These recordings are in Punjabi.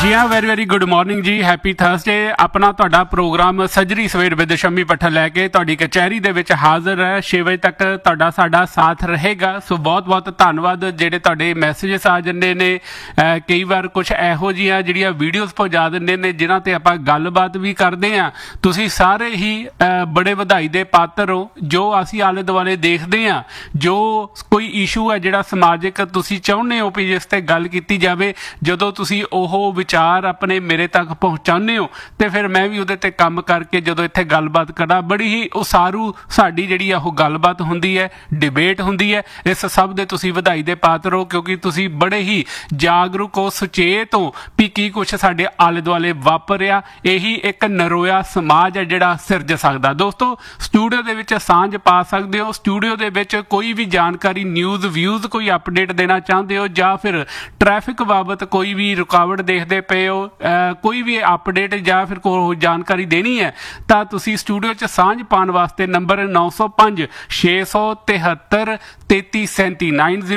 जी हाँ वेरी वेरी गुड मॉर्निंग जी हैप्पी थर्सडे अपना ਤੁਹਾਡਾ ਪ੍ਰੋਗਰਾਮ ਸੱਜਰੀ ਸਵੇਰ ਵਿਦ ਸ਼ੰਮੀ ਪੱਠਲ ਲੈ ਕੇ ਤੁਹਾਡੀ ਕਚਹਿਰੀ ਦੇ ਵਿੱਚ ਹਾਜ਼ਰ ਹੈ 6 ਵਜੇ ਤੱਕ ਤੁਹਾਡਾ ਸਾਡਾ ਸਾਥ ਰਹੇਗਾ ਸੋ ਬਹੁਤ ਬਹੁਤ ਧੰਨਵਾਦ ਜਿਹੜੇ ਤੁਹਾਡੇ ਮੈਸੇजेस ਆ ਜਾਂਦੇ ਨੇ ਕਈ ਵਾਰ ਕੁਝ ਇਹੋ ਜਿਹੀਆਂ ਜਿਹੜੀਆਂ ਵੀਡੀਓਜ਼ ਪਹੁੰਚਾ ਦਿੰਦੇ ਨੇ ਜਿਨ੍ਹਾਂ ਤੇ ਆਪਾਂ ਗੱਲਬਾਤ ਵੀ ਕਰਦੇ ਆ ਤੁਸੀਂ ਸਾਰੇ ਹੀ ਬੜੇ ਵਧਾਈ ਦੇ ਪਾਤਰ ਹੋ ਜੋ ਅਸੀਂ ਆਲੇ ਦੁਆਲੇ ਦੇਖਦੇ ਆ ਜੋ ਕੋਈ ਇਸ਼ੂ ਹੈ ਜਿਹੜਾ ਸਮਾਜਿਕ ਤੁਸੀਂ ਚਾਹੁੰਦੇ ਹੋ ਵੀ ਜਿਸ ਤੇ ਗੱਲ ਕੀਤੀ ਜਾਵੇ ਜਦੋਂ ਤੁਸੀਂ ਉਹ ਵਿਚਾਰ ਆਪਣੇ ਮੇਰੇ ਤੱਕ ਪਹੁੰਚਾਉਂਦੇ ਹੋ ਤੇ ਫਿਰ ਮੈਂ ਵੀ ਉਹਦੇ ਤੇ ਕੰਮ ਕਰਕੇ ਜਦੋਂ ਇੱਥੇ ਗੱਲਬਾਤ ਕਰਾਂ ਬੜੀ ਹੀ ਉਸਾਰੂ ਸਾਡੀ ਜਿਹੜੀ ਆ ਉਹ ਗੱਲਬਾਤ ਹੁੰਦੀ ਹੈ ਡਿਬੇਟ ਹੁੰਦੀ ਹੈ ਇਸ ਸਭ ਦੇ ਤੁਸੀਂ ਵਧਾਈ ਦੇ ਪਾਤਰ ਹੋ ਕਿਉਂਕਿ ਤੁਸੀਂ ਬੜੇ ਹੀ ਜਾਗਰੂਕ ਹੋ ਸੁਚੇਤ ਹੋ ਵੀ ਕੀ ਕੁਛ ਸਾਡੇ ਆਲੇ ਦੁਆਲੇ ਵਾਪਰਿਆ ਇਹੀ ਇੱਕ ਨਰੋਇਆ ਸਮਾਜ ਹੈ ਜਿਹੜਾ ਸਿਰਜ ਸਕਦਾ ਦੋਸਤੋ ਸਟੂਡੀਓ ਦੇ ਵਿੱਚ ਸਾਂਝ ਪਾ ਸਕਦੇ ਹੋ ਸਟੂਡੀਓ ਦੇ ਵਿੱਚ ਕੋਈ ਵੀ ਜਾਣਕਾਰੀ ਨਿਊਜ਼ ਵਿਊਜ਼ ਕੋਈ ਅਪਡੇਟ ਦੇਣਾ ਚਾਹੁੰਦੇ ਹੋ ਜਾਂ ਫਿਰ ਟ੍ਰੈਫਿਕ ਬਾਬਤ ਕੋਈ ਵੀ ਰੁਕਾਵਟ ਦੇਖਦੇ ਪਏ ਹੋ ਕੋਈ ਵੀ ਅਪਡੇਟ ਜਾਂ ਫਿਰ ਕੋਈ ਜਾਣਕਾਰੀ ਦੇਣੀ ਹੈ ਤਾਂ ਤੁਸੀਂ ਸਟੂਡੀਓ 'ਚ ਸਾਂਝ ਪਾਉਣ ਵਾਸਤੇ ਨੰਬਰ 905 673 3337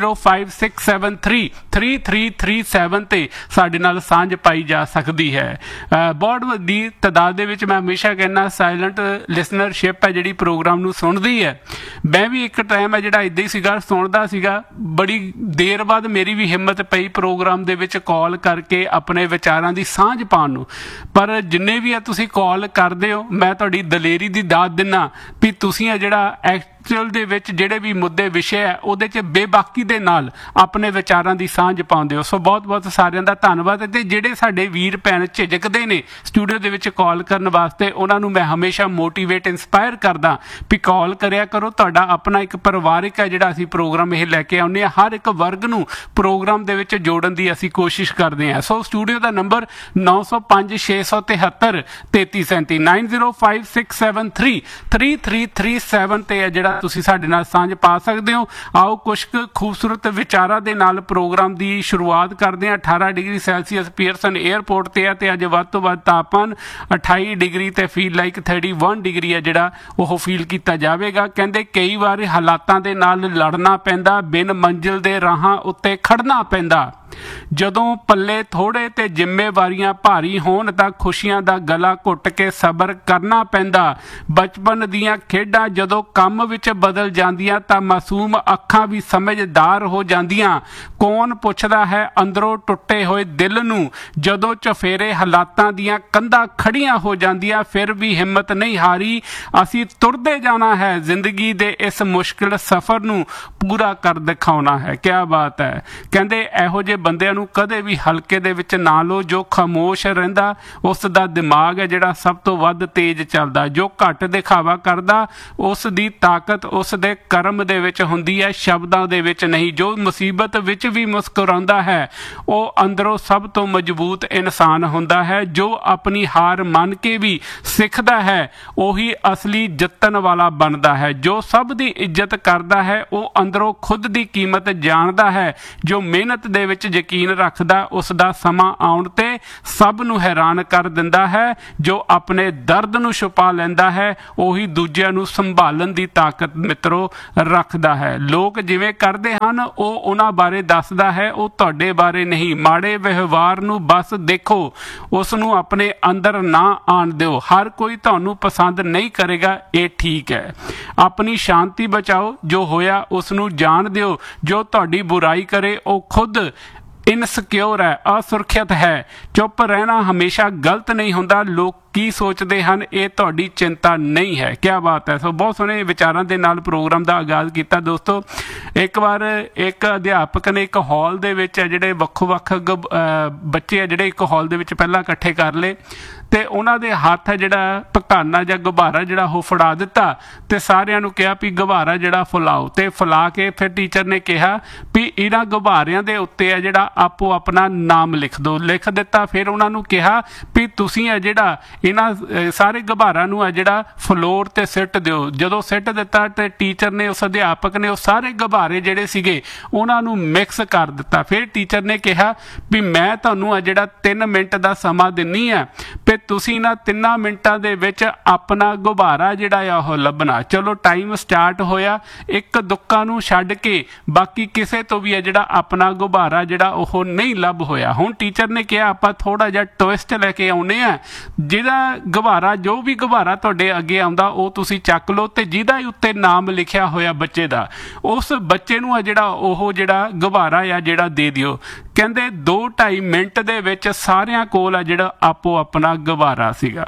9056733337 ਤੇ ਸਾਡੇ ਨਾਲ ਸਾਂਝ ਪਾਈ ਜਾ ਸਕਦੀ ਹੈ ਬਹੁਤ ਵੱਡੀ ਤਾਦਾਦ ਦੇ ਵਿੱਚ ਮੈਂ ਹਮੇਸ਼ਾ ਕਹਿੰਦਾ ਸਾਇਲੈਂਟ ਲਿਸਨਰਸ਼ਿਪ ਹੈ ਜਿਹੜੀ ਪ੍ਰੋਗਰਾਮ ਨੂੰ ਸੁਣਦੀ ਹੈ ਮੈਂ ਵੀ ਇੱਕ ਟਾਈਮ ਹੈ ਜਿਹੜਾ ਇੱਦਾਂ ਹੀ ਸੀਗਾ ਸੁਣਦਾ ਸੀਗਾ ਬੜੀ ਦੇਰ ਬਾਅਦ ਮੇਰੀ ਵੀ ਹਿੰਮਤ ਪਈ ਪ੍ਰੋਗਰਾਮ ਦੇ ਵਿੱਚ ਕਾਲ ਕਰਕੇ ਆਪਣੇ ਵਿਚਾਰਾਂ ਦੀ ਸਾਂਝ ਪਾਉਣ ਨੂੰ ਪਰ ਜਿੰਨੇ ਵੀ ਆ ਤੁਸੀਂ ਕਾਲ ਕਰਦੇ ਹੋ ਮੈਂ ਤੁਹਾਡੀ ਦਲੇਰੀ ਦੀ ਦਾਤ ਦਿੰਦਾ ਵੀ ਤੁਸੀਂ ਆ ਜਿਹੜਾ ਐਕਚੁਅਲ ਦੇ ਵਿੱਚ ਜਿਹੜੇ ਵੀ ਮੁੱਦੇ ਵਿਸ਼ੇ ਹੈ ਉਹਦੇ 'ਚ ਬੇਬਾਕੀ ਦੇ ਨਾਲ ਆਪਣੇ ਵਿਚਾਰਾਂ ਦੀ ਸਾਂਝ ਪਾਉਂਦੇ ਹੋ ਸੋ ਬਹੁਤ ਬਹੁਤ ਸਾਰਿਆਂ ਦਾ ਧੰਨਵਾਦ ਤੇ ਜਿਹੜੇ ਸਾਡੇ ਵੀਰ ਭੈਣ ਝਿਜਕਦੇ ਨੇ ਸਟੂਡੀਓ ਦੇ ਵਿੱਚ ਕਾਲ ਕਰਨ ਵਾਸਤੇ ਉਹਨਾਂ ਨੂੰ ਮੈਂ ਹਮੇਸ਼ਾ ਮੋਟੀਵੇਟ ਇੰਸਪਾਇਰ ਕਰਦਾ ਵੀ ਕਾਲ ਕਰਿਆ ਕਰੋ ਤੁਹਾਡਾ ਆਪਣਾ ਇੱਕ ਪਰਿਵਾਰਿਕ ਹੈ ਜਿਹੜਾ ਅਸੀਂ ਪ੍ਰੋਗਰਾਮ ਇਹ ਲੈ ਕੇ ਆਉਂਦੇ ਹਾਂ ਹਰ ਇੱਕ ਵਰਗ ਨੂੰ ਪ੍ਰੋਗਰਾਮ ਦੇ ਵਿੱਚ ਜੋੜਨ ਦੀ ਅਸੀਂ ਕੋਸ਼ਿਸ਼ ਕਰਦੇ ਹਾਂ ਸੋ ਸਟੂਡੀਓ ਦਾ ਨੰਬਰ 905 673 3337 9056733337 ਤੇ ਹੈ ਜਿਹੜਾ ਤੁਸੀਂ ਸਾਡੇ ਨਾਲ ਸਾਂਝ ਪਾ ਸਕਦੇ ਹੋ ਆਓ ਕੁਝ ਖੂਬਸੂਰਤ ਵਿਚਾਰਾਂ ਦੇ ਨਾਲ ਪ੍ਰੋਗਰਾਮ ਦੀ ਸ਼ੁਰੂਆਤ ਕਰਦੇ ਹਾਂ 18 ਡਿਗਰੀ ਸੈਲਸੀਅਸ ਪੀਅਰਸਨ 에ਅਰਪੋਰਟ ਤੇ ਹੈ ਤੇ ਅੱਜ ਵੱਧ ਤੋਂ ਵੱਧ ਤਾਪਮਾਨ 28 ਡਿਗਰੀ ਤੇ ਫੀਲ ਲਾਈਕ 31 ਡਿਗਰੀ ਹੈ ਜਿਹੜਾ ਉਹ ਫੀਲ ਕੀਤਾ ਜਾਵੇਗਾ ਕਹਿੰਦੇ ਕਈ ਵਾਰ ਹਾਲਾਤਾਂ ਦੇ ਨਾਲ ਲੜਨਾ ਪੈਂਦਾ ਬਿਨ ਮੰਜ਼ਿਲ ਦੇ ਰਾਹਾਂ ਉੱਤੇ ਖੜਨਾ ਪੈਂਦਾ ਜਦੋਂ ਪੱਲੇ ਥੋੜੇ ਤੇ ਜ਼ਿੰਮੇਵਾਰੀਆਂ ਭਾਰੀ ਹੋਣ ਤਾਂ ਖੁਸ਼ੀਆਂ ਦਾ ਗਲਾ ਘੁੱਟ ਕੇ ਸਬਰ ਕਰਨਾ ਪੈਂਦਾ ਬਚਪਨ ਦੀਆਂ ਖੇਡਾਂ ਜਦੋਂ ਕੰਮ ਵਿੱਚ ਬਦਲ ਜਾਂਦੀਆਂ ਤਾਂ ਮਾਸੂਮ ਅੱਖਾਂ ਵੀ ਸਮਝਦਾਰ ਹੋ ਜਾਂਦੀਆਂ ਕੌਣ ਪੁੱਛਦਾ ਹੈ ਅੰਦਰੋਂ ਟੁੱਟੇ ਹੋਏ ਦਿਲ ਨੂੰ ਜਦੋਂ ਚਫੇਰੇ ਹਾਲਾਤਾਂ ਦੀਆਂ ਕੰਧਾਂ ਖੜੀਆਂ ਹੋ ਜਾਂਦੀਆਂ ਫਿਰ ਵੀ ਹਿੰਮਤ ਨਹੀਂ ਹਾਰੀ ਅਸੀਂ ਤੁਰਦੇ ਜਾਣਾ ਹੈ ਜ਼ਿੰਦਗੀ ਦੇ ਇਸ ਮੁਸ਼ਕਿਲ ਸਫ਼ਰ ਨੂੰ ਪੂਰਾ ਕਰ ਦਿਖਾਉਣਾ ਹੈ ਕਿਆ ਬਾਤ ਹੈ ਕਹਿੰਦੇ ਇਹੋ ਜਿਹੇ ਬੰਦਿਆਂ ਨੂੰ ਕਦੇ ਵੀ ਹਲਕੇ ਦੇ ਵਿੱਚ ਨਾ ਲਓ ਜੋ ਖਾਮੋਸ਼ ਰਹਿੰਦਾ ਉਸ ਦਾ ਦਿਮਾਗ ਹੈ ਜਿਹੜਾ ਸਭ ਤੋਂ ਵੱਧ ਤੇਜ਼ ਚੱਲਦਾ ਜੋ ਘੱਟ ਦਿਖਾਵਾ ਕਰਦਾ ਉਸ ਦੀ ਤਾਕਤ ਉਸ ਦੇ ਕਰਮ ਦੇ ਵਿੱਚ ਹੁੰਦੀ ਹੈ ਸ਼ਬਦਾਂ ਦੇ ਵਿੱਚ ਨਹੀਂ ਜੋ ਮੁਸੀਬਤ ਵਿੱਚ ਵੀ ਮੁਸਕਰਾਉਂਦਾ ਹੈ ਉਹ ਅੰਦਰੋਂ ਸਭ ਤੋਂ ਮਜ਼ਬੂਤ ਇਨਸਾਨ ਹੁੰਦਾ ਹੈ ਜੋ ਆਪਣੀ ਹਾਰ ਮੰਨ ਕੇ ਵੀ ਸਿੱਖਦਾ ਹੈ ਉਹੀ ਅਸਲੀ ਜਿੱਤਣ ਵਾਲਾ ਬਣਦਾ ਹੈ ਜੋ ਸਭ ਦੀ ਇੱਜ਼ਤ ਕਰਦਾ ਹੈ ਉਹ ਅੰਦਰੋਂ ਖੁਦ ਦੀ ਕੀਮਤ ਜਾਣਦਾ ਹੈ ਜੋ ਮਿਹਨਤ ਦੇ ਵਿੱਚ ਯਕੀਨ ਰੱਖਦਾ ਉਸ ਦਾ ਸਮਾਂ ਆਉਣ ਤੇ ਸਭ ਨੂੰ ਹੈਰਾਨ ਕਰ ਦਿੰਦਾ ਹੈ ਜੋ ਆਪਣੇ ਦਰਦ ਨੂੰ ਛੁਪਾ ਲੈਂਦਾ ਹੈ ਉਹੀ ਦੂਜਿਆਂ ਨੂੰ ਸੰਭਾਲਣ ਦੀ ਤਾਕਤ ਮਿੱਤਰੋ ਰੱਖਦਾ ਹੈ ਲੋਕ ਜਿਵੇਂ ਕਰਦੇ ਹਨ ਉਹ ਉਹਨਾਂ ਬਾਰੇ ਦੱਸਦਾ ਹੈ ਉਹ ਤੁਹਾਡੇ ਬਾਰੇ ਨਹੀਂ ਮਾੜੇ ਵਿਵਹਾਰ ਨੂੰ ਬਸ ਦੇਖੋ ਉਸ ਨੂੰ ਆਪਣੇ ਅੰਦਰ ਨਾ ਆਣ ਦਿਓ ਹਰ ਕੋਈ ਤੁਹਾਨੂੰ ਪਸੰਦ ਨਹੀਂ ਕਰੇਗਾ ਇਹ ਠੀਕ ਹੈ ਆਪਣੀ ਸ਼ਾਂਤੀ ਬਚਾਓ ਜੋ ਹੋਇਆ ਉਸ ਨੂੰ ਜਾਣ ਦਿਓ ਜੋ ਤੁਹਾਡੀ ਬੁਰਾਈ ਕਰੇ ਉਹ ਖੁਦ ਇਨਸਿਕਿਉਰ ਹੈ ਅਸੁਰੱਖਿਅਤ ਹੈ ਚੁੱਪ ਰਹਿਣਾ ਹਮੇਸ਼ਾ ਗਲਤ ਨਹੀਂ ਹੁੰਦਾ ਲੋਕ ਕੀ ਸੋਚਦੇ ਹਨ ਇਹ ਤੁਹਾਡੀ ਚਿੰਤਾ ਨਹੀਂ ਹੈ ਕਿਆ ਬਾਤ ਹੈ ਸੋ ਬਹੁਤ ਸੋਹਣੇ ਵਿਚਾਰਾਂ ਦੇ ਨਾਲ ਪ੍ਰੋਗਰਾਮ ਦਾ ਆਗਾਜ਼ ਕੀਤਾ ਦੋਸਤੋ ਇੱਕ ਵਾਰ ਇੱਕ ਅਧਿਆਪਕ ਨੇ ਇੱਕ ਹਾਲ ਦੇ ਵਿੱਚ ਜਿਹੜੇ ਵੱਖ-ਵੱਖ ਬੱਚੇ ਆ ਜਿਹੜੇ ਇੱਕ ਹਾਲ ਦੇ ਵਿੱਚ ਪਹਿਲਾਂ ਇਕੱਠੇ ਕਰ ਲਏ ਤੇ ਉਹਨਾਂ ਦੇ ਹੱਥ ਜਿਹੜਾ ਪਕਾਨਾ ਜਾਂ ਗੁਬਾਰਾ ਜਿਹੜਾ ਉਹ ਫੜਾ ਦਿੱਤਾ ਤੇ ਸਾਰਿਆਂ ਨੂੰ ਕਿਹਾ ਵੀ ਗੁਬਾਰਾ ਜਿਹੜਾ ਫੁਲਾਓ ਤੇ ਫੁਲਾ ਕੇ ਫਿਰ ਟੀਚਰ ਨੇ ਕਿਹਾ ਵੀ ਇਹਨਾਂ ਗੁਬਾਰਿਆਂ ਦੇ ਉੱਤੇ ਆ ਜਿਹੜਾ ਆਪੋ ਆਪਣਾ ਨਾਮ ਲਿਖ ਦਿਓ ਲਿਖ ਦਿੱਤਾ ਫਿਰ ਉਹਨਾਂ ਨੂੰ ਕਿਹਾ ਵੀ ਤੁਸੀਂ ਆ ਜਿਹੜਾ ਇਹਨਾਂ ਸਾਰੇ ਗੁਬਾਰਾਂ ਨੂੰ ਆ ਜਿਹੜਾ ਫਲੋਰ ਤੇ ਸਿੱਟ ਦਿਓ। ਜਦੋਂ ਸਿੱਟ ਦਿੱਤਾ ਤੇ ਟੀਚਰ ਨੇ, ਉਸ ਅਧਿਆਪਕ ਨੇ ਉਹ ਸਾਰੇ ਗੁਬਾਰੇ ਜਿਹੜੇ ਸੀਗੇ ਉਹਨਾਂ ਨੂੰ ਮਿਕਸ ਕਰ ਦਿੱਤਾ। ਫਿਰ ਟੀਚਰ ਨੇ ਕਿਹਾ ਵੀ ਮੈਂ ਤੁਹਾਨੂੰ ਆ ਜਿਹੜਾ 3 ਮਿੰਟ ਦਾ ਸਮਾਂ ਦਿੰਨੀ ਆ ਵੀ ਤੁਸੀਂ ਨਾ 3 ਮਿੰਟਾਂ ਦੇ ਵਿੱਚ ਆਪਣਾ ਗੁਬਾਰਾ ਜਿਹੜਾ ਆ ਉਹ ਲੱਭਣਾ। ਚਲੋ ਟਾਈਮ ਸਟਾਰਟ ਹੋਇਆ, ਇੱਕ ਦੁੱਕਾ ਨੂੰ ਛੱਡ ਕੇ ਬਾਕੀ ਕਿਸੇ ਤੋਂ ਵੀ ਆ ਜਿਹੜਾ ਆਪਣਾ ਗੁਬਾਰਾ ਜਿਹੜਾ ਉਹ ਨਹੀਂ ਲੱਭ ਹੋਇਆ। ਹੁਣ ਟੀਚਰ ਨੇ ਕਿਹਾ ਆਪਾਂ ਥੋੜਾ ਜਿਹਾ ਟਵਿਸਟ ਲੈ ਕੇ ਆਉਨੇ ਆ, ਜਿਹਦਾ ਗੁਬਾਰਾ, ਜੋ ਵੀ ਗੁਬਾਰਾ ਤੁਹਾਡੇ ਅੱਗੇ ਆਉਂਦਾ ਉਹ ਤੁਸੀਂ ਚੱਕ ਲਓ ਤੇ ਜਿਹਦਾ ਉੱਤੇ ਨਾਮ ਲਿਖਿਆ ਹੋਇਆ ਬੱਚੇ ਦਾ, ਉਸ ਬੱਚੇ ਨੂੰ ਆ ਜਿਹੜਾ ਉਹ ਜਿਹੜਾ ਗੁਬਾਰਾ ਆ ਜਿਹੜਾ ਦੇ ਦਿਓ। ਕਹਿੰਦੇ 2-2.5 ਮਿੰਟ ਦੇ ਵਿੱਚ ਸਾਰਿਆਂ ਕੋਲ ਆ ਜਿਹੜਾ ਆਪੋ ਆਪਣਾ ਗੁਬਾਰਾ ਸੀਗਾ।